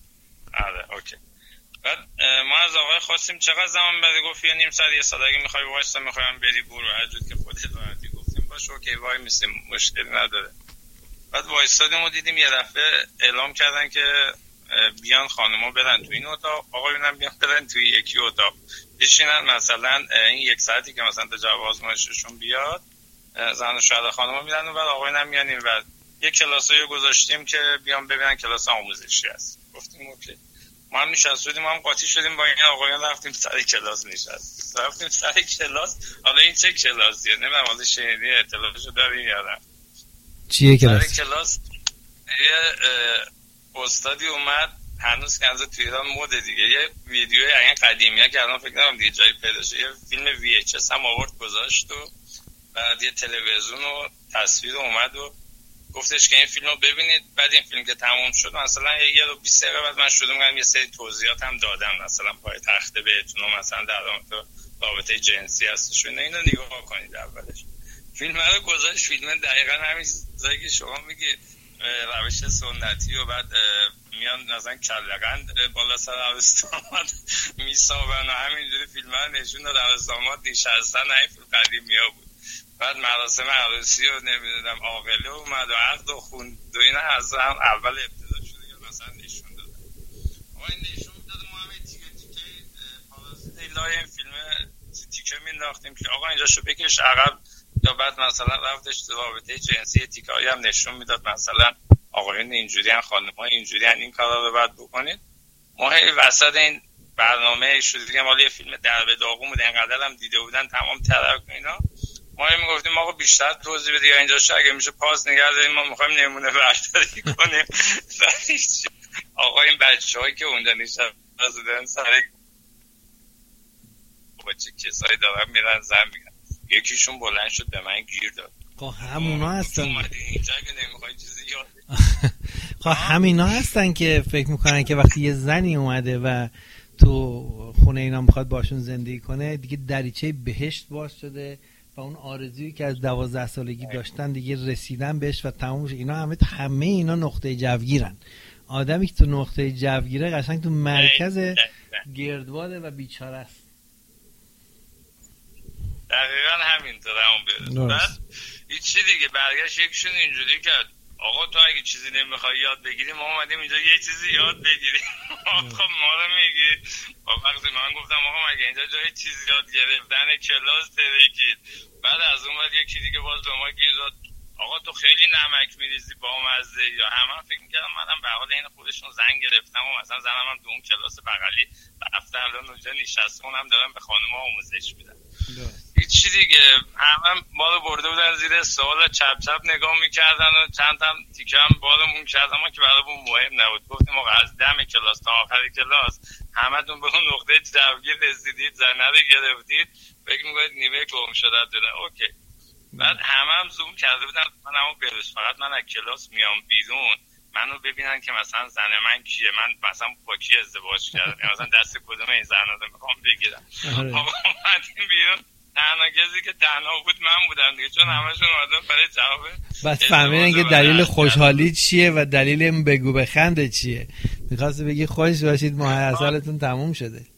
Speaker 4: آره اوکی. بعد ما از آقای خواستیم چقدر زمان بده، گفت یه نیم ساعت یه ساعت اگه می‌خوای وایسا می‌خوام بری برو هر جور که خودت راحتی. گفتیم باشه اوکی وای میسیم مشکلی نداره. بعد وایسادیم و دیدیم یه دفعه اعلام کردن که بیان خانم‌ها برن تو این اتاق، آقایونم بیان برن توی یکی اتاق بشینن. مثلا این یک ساعتی که مثلا تا جواب آزمایششون بیاد زن و شوهر خانم‌ها میرن و بعد آقایونم میان این بعد یک کلاسایی گذاشتیم که بیان ببینن کلاس آموزشی است. گفتیم اوکی. ما هم نشستیم، ما هم قاطی شدیم با این آقایان، رفتیم سر کلاس نشستیم. رفتیم سر کلاس. حالا این چه کلاسیه نمیدونم، حالا شنیدی اطلاعشو داری یادم
Speaker 1: چیه کلاس؟
Speaker 4: سر کلاس یه استادی اومد، هنوز که از تو ایران مده دیگه، یه ویدیوی این قدیمیه که الان فکر نکنم دیگه جایی پیدا شه، یه فیلم VHS هم آورد گذاشت و بعد یه تلویزیون و تصویر اومد و گفتش که این فیلمو ببینید. بعد این فیلم که تموم شد مثلا یه رو 20 دقیقه بعد من شروع کردم یه سری توضیحات هم دادم، مثلا پای تخته بهتون مثلا در رابطه جنسی هستش و اینو نگاه کنید. اولش فیلم رو گذاشت، فیلم دقیقاً همین چیزایی که شما میگید روش سنتی و بعد میان مثلا کلقند بالا سر عروس‌داماد میسابن و همینجوری فیلم ها نشون داد عروس‌داماد نشستن. این فیلم قدیمی ها بود. بعد مراسم عروسی و نمیدونم عاقله اومد و عقد و خوند و اینا از هم اول ابتدا شده یا مثلا نشون دادن. آقا این نشون داد ما همه تیکه پارازیت لای این فیلم تیکه مینداختیم که آقا اینجا شو بکش عقب، یا بعد مثلا رفتش تو رابطه جنسی تیکایی هم نشون میداد مثلا آقایون اینجوری ان خانم‌ها اینجوری ان این کارا رو بعد بکنید. ما هی وسط این برنامه شد دیگه مال یه فیلم درب داغون بود، اینقدر هم دیده بودن تمام طرف اینا. ما هی میگفتیم آقا بیشتر توضیح بده یا اینجاش اگه میشه پاس نگه داریم ما میخوایم نمونه برداری کنیم. آقا این بچه‌هایی که اونجا نشستن سر با چه کسایی دارن میرن زن میگن، یکیشون بلند شد به من گیر داد.
Speaker 1: خب همونا هستن
Speaker 4: اینجا که نمیخوای چیزی یاد
Speaker 1: خب همینا هستن که فکر میکنن که وقتی یه زنی اومده و تو خونه اینا میخواد باشون زندگی کنه دیگه دریچه بهشت باز شده و اون آرزویی که از 12 سالگی داشتن دیگه رسیدن بهش و تموم شد. اینا همه اینا نقطه جوگیرن. آدمی که تو نقطه جوگیره قشنگ تو مرکز گردباده و بیچاره است.
Speaker 4: دقیقا همینطوره همون بعد هیچی دیگه برگشت یکشون اینجوری کرد آقا تو اگه چیزی نمیخوای یاد بگیری ما اومدیم اینجا یه چیزی یاد بگیریم. خب ما رو میگی وقتی من گفتم آقا مگه اینجا جای چیزی یاد گرفتن کلاس ترکید. بعد از اون بعد یکی دیگه باز به ما گیر داد آقا تو خیلی نمک میریزی با مزه، یا همه فکر میکردم منم به حال این خودشون زن گرفتم و مثلا زنم هم تو اون کلاس بغلی رفته الان اونجا نشسته اونم دارم به خانم‌ها آموزش میدم. هیچی دیگه همه ما رو برده بودن زیر سوال چپ چپ نگاه میکردن و چند تا تیکه هم بالمون کردن ما که برامون مهم نبود. گفتیم آقا از دم کلاس تا آخر کلاس همتون به اون نقطه جوگیر رسیدید، زنه رو گرفتید، فکر میکنید نیمه گم شده دونه اوکی. بعد هم زوم کرده بودن من همون بروز فقط من از کلاس میام بیرون منو ببینن که مثلا زن من کیه، من مثلا با کی ازدواج کردم، مثلا دست کدوم این زنا رو میخوام بگیرم. آقا اومدیم بیرون تنها کسی که تنها بود من بودم دیگه، چون همشون اومدن برای جواب.
Speaker 1: بس فهمیدن که دلیل خوشحالی چیه و دلیل این بگو بخنده چیه. میخواستی بگی خوش باشید ماه سالتون تموم شده.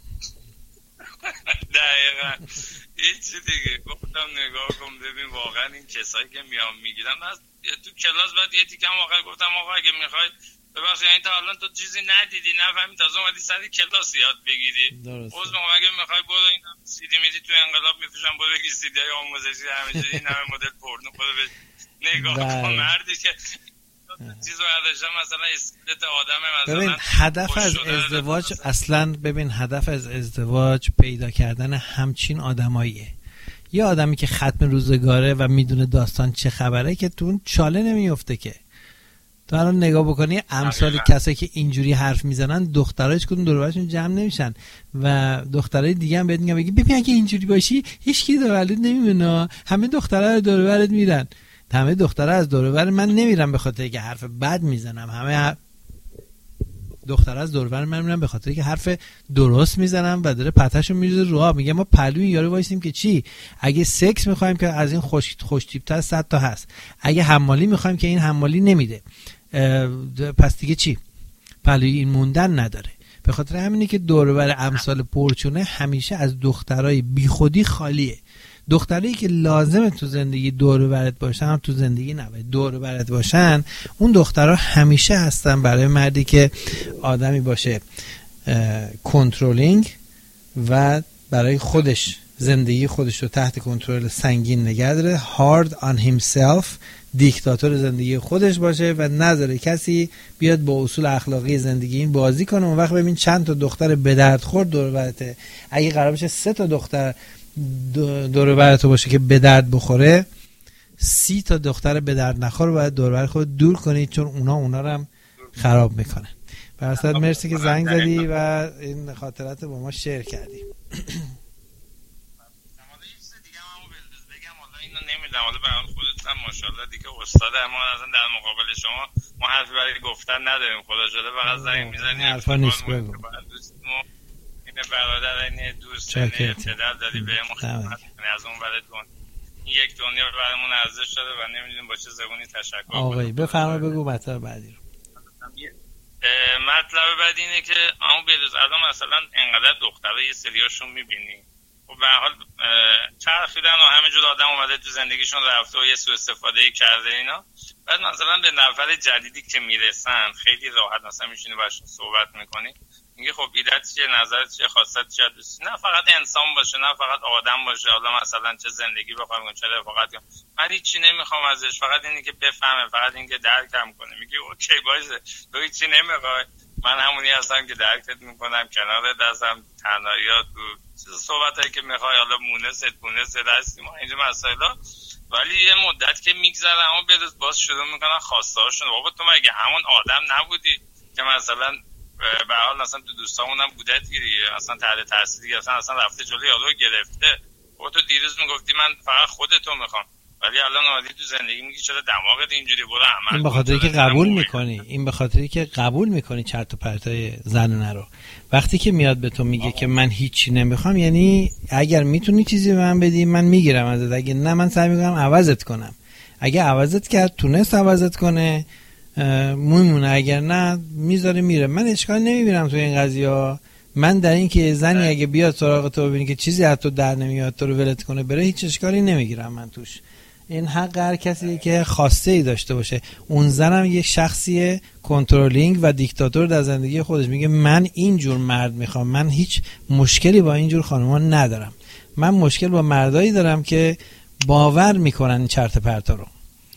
Speaker 4: دقیقا هیچی دیگه. گفتم نگاه کن ببین واقعا این کسایی که میام میگیرن از تو کلاس بعد یه تیکم واقعا گفتم آقا اگه میخوای ببخشید یعنی تا الان تو چیزی ندیدی نفهمی تازه اومدی سر کلاس یاد بگیری. عذر میخوام اگه میخوای برو این سیدی میدی تو انقلاب میفروشن برو بگی سیدی های آموزشی همه چیز این همه مدل پورنو برو نگاه کن مردی که چیزو نداشتم مثلا اسکلت آدمه مثلا.
Speaker 1: ببین هدف از ازدواج اصلا هدف از ازدواج پیدا کردن همچین آدماییه. یه آدمی که ختم روزگاره و میدونه داستان چه خبره که تو اون چاله نمیفته که. تو الان نگاه بکنی امثال کسایی که اینجوری حرف میزنن دخترها هیچ کدوم دور و برشون جمع نمیشن و دخترای دیگه هم بهت میگن ببین اگه اینجوری باشی هیچ کی دور نمیمونه، همه دخترها دور و برت میرن. همه دخترها از دور و بر من نمیرن به خاطر اینکه حرف بد میزنم، همه دخترها از دور و بر من میرن به خاطر اینکه حرف درست میزنم و داره پتهشو میریزه رو آب. میگه ما پلوی یارو وایسیم که چی؟ اگه سکس میخوایم که از این خوش تیپ‌تر 100 تا هست، اگه حمالی میخوایم که این حمالی نمیده، پس دیگه چی؟ پلوی این موندن نداره. به خاطر همینه که دور و بر امثال پرچونه همیشه از دخترای بیخودی خالیه. دخترایی که لازمه تو زندگی دور و برت باشن، تو زندگی نباید دور و برت باشن، اون دخترها همیشه هستن برای مردی که آدمی باشه کنترلینگ و برای خودش زندگی خودش رو تحت کنترل سنگین نگه داره، hard on himself، دیکتاتور زندگی خودش باشه و نذاره کسی بیاد با اصول اخلاقی زندگی این بازی کنه. اون وقت ببین چند تا دختر به درد خور دور و برته. اگه قرار باشه 3 تا دختر دور و برت باشه که به درد بخوره، 30 تا دختر به درد نخور رو باید دور و بر خود دور کنید، چون اونا رو هم خراب میکنن. براساس مرسی که زنگ زدی و این خاطرات با ما شیر کردی.
Speaker 4: حالا برام خودت هم ماشاءالله دیگه استاد، ما اصلا در مقابل شما ما حرفی برای گفتن نداریم، خدا شده فقط زنگ میزنیم.
Speaker 1: حرفا نیست بگو.
Speaker 4: این برادر این دوست این پدر دادی بهمون خدمت کنی از اون ولد کن. این یک دنیا برامون ارزش داره و نمیدونیم با چه زبونی تشکر کنیم.
Speaker 1: آقای بفرما بگو مطلب بعدی رو.
Speaker 4: مطلب بعدی اینه که اما بروز الان مثلا انقدر دخترها یه سریاشون میبینی و به هر حال چرخیدن و همینجور آدم اومده تو زندگیشون رفته و یه سوء استفاده کرده اینا. بعد مثلا به نفر جدیدی که میرسن خیلی راحت مثلا میشینی باشون صحبت میکنی، میگه خب ایدت چیه، نظرت چیه، خواستت چیه، دوستی نه فقط انسان باشه نه فقط آدم باشه، حالا مثلا چه زندگی بخوایم چه رفاقت کنیم، من هیچی نمیخوام ازش، فقط اینی که بفهمه، فقط این که درکم کنه. میگه اوکی باشه تو هیچی نمیخوای، من همونی هستم که درکت میکنم، کنارت هستم، تنهایی تو صحبتایی که میخوای، حالا مونست هستیم اینجا مسائلا. ولی یه مدت که میگذره اما بروز باز شروع میکنن خواسته هاشون. بابا تو مگه همون آدم نبودی که مثلا به حال مثلا تو دوستامون هم بودت گیری مثلا تحت تاثیر دیگه اصلا رفته جلوی یارو گرفته. خب تو دیروز میگفتی من فقط خودتو میخوام، ولی الان اومدی تو زندگی میگی چرا دماغت اینجوری برو عمل.
Speaker 1: این به خاطری که قبول میکنی، این به خاطری که قبول میکنی چرت و پرتای زنونه رو. وقتی که میاد به تو میگه که من هیچی نمیخوام، یعنی اگر میتونی چیزی به من بدی من میگیرم ازت، اگه نه من سعی میکنم عوضت کنم. اگه عوضت کرد تونست عوضت کنه میمونه، اگر نه میذاره میره. من اشکال نمیبینم تو این قضیه. من در این که زنی اگه بیاد سراغ تو ببینی که چیزی از تو در نمیاد تو رو ولت کنه بره، هیچ اشکالی نمیگیرم من توش. این حق هر کسی که خواسته ای داشته باشه. اون زنم یه شخصیه کنترلینگ و دیکتاتور در زندگی خودش، میگه من اینجور مرد میخوام، من هیچ مشکلی با اینجور خانوما ندارم، من مشکل با مردایی دارم که باور میکنن این چرت پرتا رو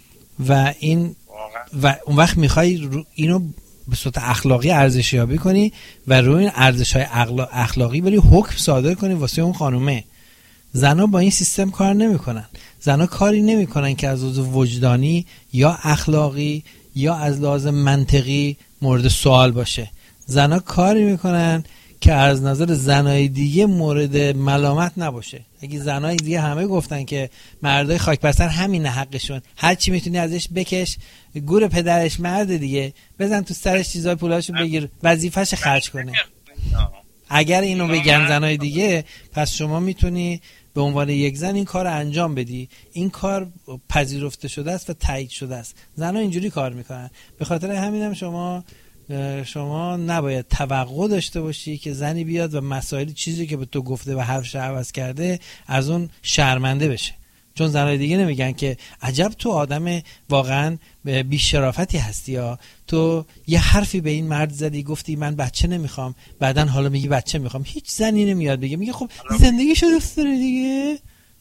Speaker 1: و این و اون وقت میخوای اینو به صورت اخلاقی ارزشیابی کنی و روی این ارزش‌های اخلاقی بری حکم صادر کنی واسه اون خانومه. زنا با این سیستم کار نمیکنن. زنا کاری نمیکنن که از لحاظ وجدانی یا اخلاقی یا از لحاظ منطقی مورد سوال باشه. زنا کاری میکنن که از نظر زنای دیگه مورد ملامت نباشه. اگه زنای دیگه همه گفتن که مردای خاکبستر همین حقشون، هر چی میتونی ازش بکش، گور پدرش مرد دیگه، بزن تو سرش چیزای پولاشو بگیر، وظیفه‌ش خرج کنه. اگر اینو بگن زنای دیگه، پس شما میتونی به عنوان یک زن این کار انجام بدی، این کار پذیرفته شده است و تایید شده است. زنها اینجوری کار میکنن. به خاطر همینم شما نباید توقع داشته باشی که زنی بیاد و مسائل چیزی که به تو گفته و حرفش عوض کرده از اون شرمنده بشه. چون زنای دیگه نمیگن که عجب تو آدم واقعا بی شرافتی هستی، یا تو یه حرفی به این مرد زدی گفتی من بچه نمیخوام، بعدن حالا میگی بچه میخوام. هیچ زنی نمیاد بگه، میگه خب زندگیشو دوست داره دیگه.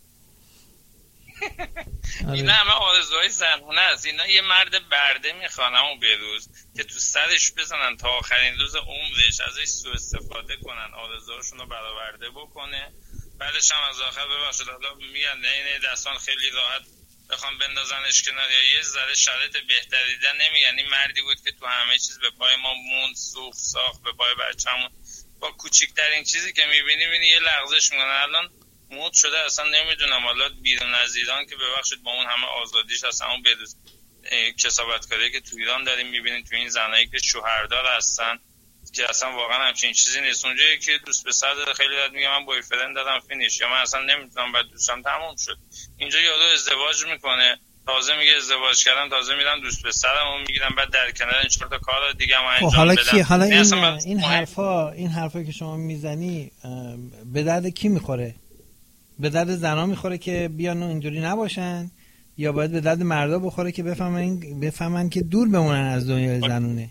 Speaker 4: اینا همه آرزوهای زنونه است. اینا یه مرد برده میخوان همون بروز که تو سرش بزنن تا آخرین روز عمرش، ازش سوء استفاده کنن، آرزوهاشون رو برآورده بکنه. بعدش هم از آخر ببخشید حالا میگن این دستان خیلی راحت بخوام بندازنش کنار یا یه ذره شرایط بهتری دیدن. نمیگن این مردی بود که تو همه چیز به پای ما موند، سوخت ساخت، به پای بچه‌مون. با کوچیکترین چیزی که میبینی یه لغزش میکنه. الان مود شده اصلا نمیدونم حالا بیرون از ایران که ببخشید با اون همه آزادیش اصلا اون بدون کسابتکاری که تو ایران داریم میبینید، تو این زنایی که شوهردار هستن که اصلا واقعا همچین چیزی نیست. اونجا که دوست پسر داره خیلی راحت میگه من بویفرند دارم فینیش، یا من اصلا نمیتونم بعد دوستم تموم شد. اینجا یارو ازدواج میکنه، تازه میگه ازدواج کردم، تازه میرم دوست پسرمو میگیرم، بعد در کنار این چهار تا کار دیگه هم انجام
Speaker 1: حالا
Speaker 4: بدم.
Speaker 1: حالا این حرفا که شما میزنی به درد کی میخوره؟ به درد زنا میخوره که بیان اینجوری نباشن، یا باید به درد مردا بخوره که بفهمن که دور بمونن از دنیای زنونه؟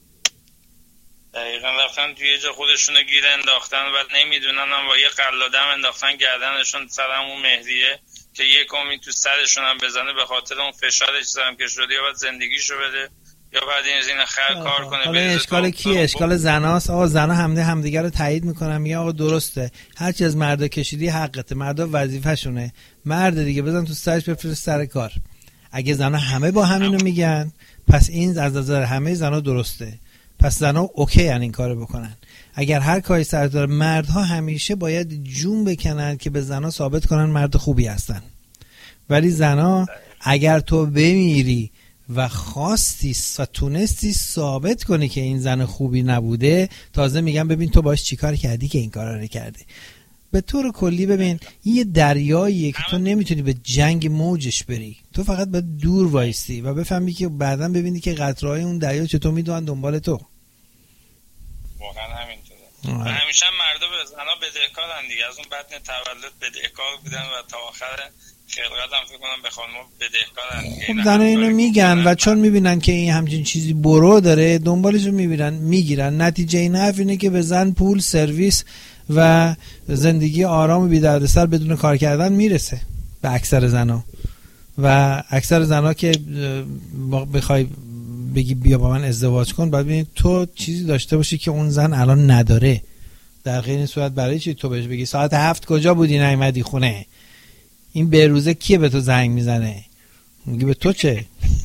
Speaker 4: دقیقا رفتن توی یه جا خودشونو گیر انداختن و نمیدونن هم با یه قلادم انداختن گردنشون سر همون مهریه که یک امید تو سرشون هم بزنه به خاطر اون فشارش زدم که شده، یا باید زندگیشو بده یا بعد این کار کنه.
Speaker 1: حالا اشکال کیه؟ اشکال زناست. آقا زنا همدیگه رو تایید میکنن، میگه آقا درسته هرچی از مردا کشیدی حقته، مردا وظیفه‌شونه، مرد دیگه بزن تو سرش بفرست سر کار. اگه زنا همه با همینو میگن پس این از نظر همه زنا درسته، پس زنا اوکی ان این کارو بکنن. اگر هر کاری سر داره، مردها همیشه باید جون بکنن که به زنا ثابت کنن مرد خوبی هستن. ولی زنا اگر تو بمیری و خواستی و تونستی ثابت کنی که این زن خوبی نبوده، تازه میگم ببین تو باش چیکار کردی که این کارا رو کرده. به طور کلی ببین یه دریاییه که تو نمیتونی به جنگ موجش بری، تو فقط باید دور وایستی و بفهمی که بعداً ببینی که قطره‌های اون دریا چطور میدونن دنبال تو.
Speaker 4: واقعا همینطوره. همیشه مردا به زنا بدهکارن دیگه، از اون بطن تولد بدهکار بودن و تا آخر خلقت هم فکر کنم به خانم بدهکارن.
Speaker 1: خب زنا اینو میگن و چون میبینن که این همچین چیزی برو داره دنبالشو میگیرن. نتیجه این حرف اینه که به زن پول، سرویس و زندگی آرام و بی دردسر بدون کار کردن میرسه به اکثر زنا. و اکثر زنا که بخوای بگی بیا با من ازدواج کن، باید ببینید تو چیزی داشته باشی که اون زن الان نداره. در غیر این صورت برای چی تو بهش بگی ساعت 7 کجا بودی نیومدی خونه؟ این به روزه کیه به تو زنگ میزنه؟ میگی به تو چه؟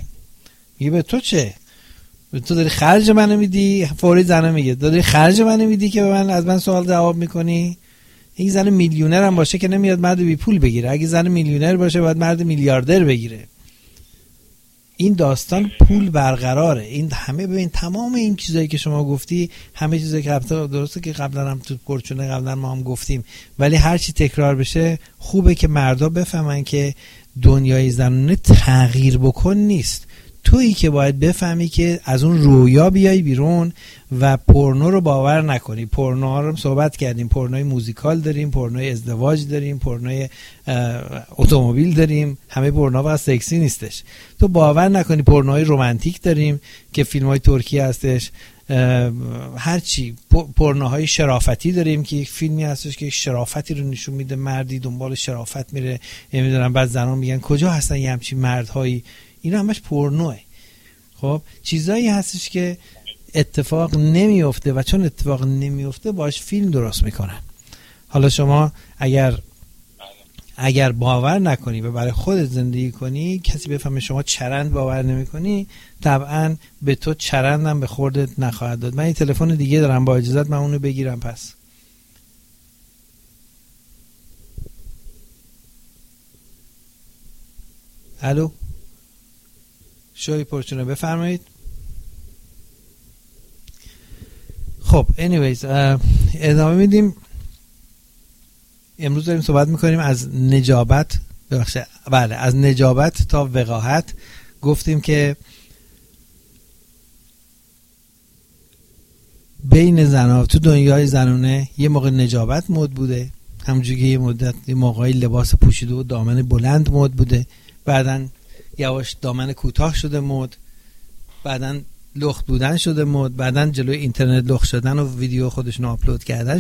Speaker 1: به تو داری خرج منو میدی؟ فوری زنه میگه داری خرج منو میدی که به من از من سوال جواب میکنی؟ این زن میلیونر هم باشه که نمیاد مرد بی پول بگیره. اگه زن میلیونر باشه باید مرد میلیاردر بگیره. این داستان پول برقراره. این همه ببین تمام این چیزایی که شما گفتی، همه چیزایی که درسته که قبلا هم تو پرچونه قبلا ما هم گفتیم، ولی هر چی تکرار بشه خوبه که مردا بفهمن که دنیای زنانه تغییر بکن نیست. تویی که باید بفهمی که از اون رویا بیای بیرون و پورنو رو باور نکنی. پورنو رو صحبت کردیم، پورنوی موزیکال داریم، پورنوی ازدواج داریم، پورنوی اتومبیل داریم، همه پورنوها سکسی نیستش. تو باور نکنی. پورنوی رمانتیک داریم که فیلم‌های ترکی هستش، هرچی. پورنوهای شرافتی داریم که یک فیلمی هستش که شرافتی رو نشون میده، مردی دنبال شرافت میره، نمیدونم بعد زنان میگن کجا هستن یه همچین مردهایی. اینا همش پورنوه. خب چیزایی هستش که اتفاق نمیفته و چون اتفاق نمیفته باش فیلم درست میکنن. حالا شما اگر باور نکنی و برای خودت زندگی کنی، کسی بفهمه شما چرند باور نمی کنی، طبعا به تو چرندم به خوردت نخواهد داد. من این تلفن دیگه دارم، با اجازت من اونو بگیرم. پس الو شوی پرچونه بفرمایید. خب anyways ادامه میدیم. امروز داریم صحبت میکنیم از نجابت، از نجابت تا وقاحت. گفتیم که بین زنها تو دنیای زنونه یه موقع نجابت مد بوده، همونجوری که یه موقعی لباس پوشیده و دامن بلند مد بوده، بعدن یواش دامن کوتاه شده مد، بعدن لخت بودن شده مد، بعدن جلوی اینترنت لخت شدن و ویدیو خودشون آپلود کردن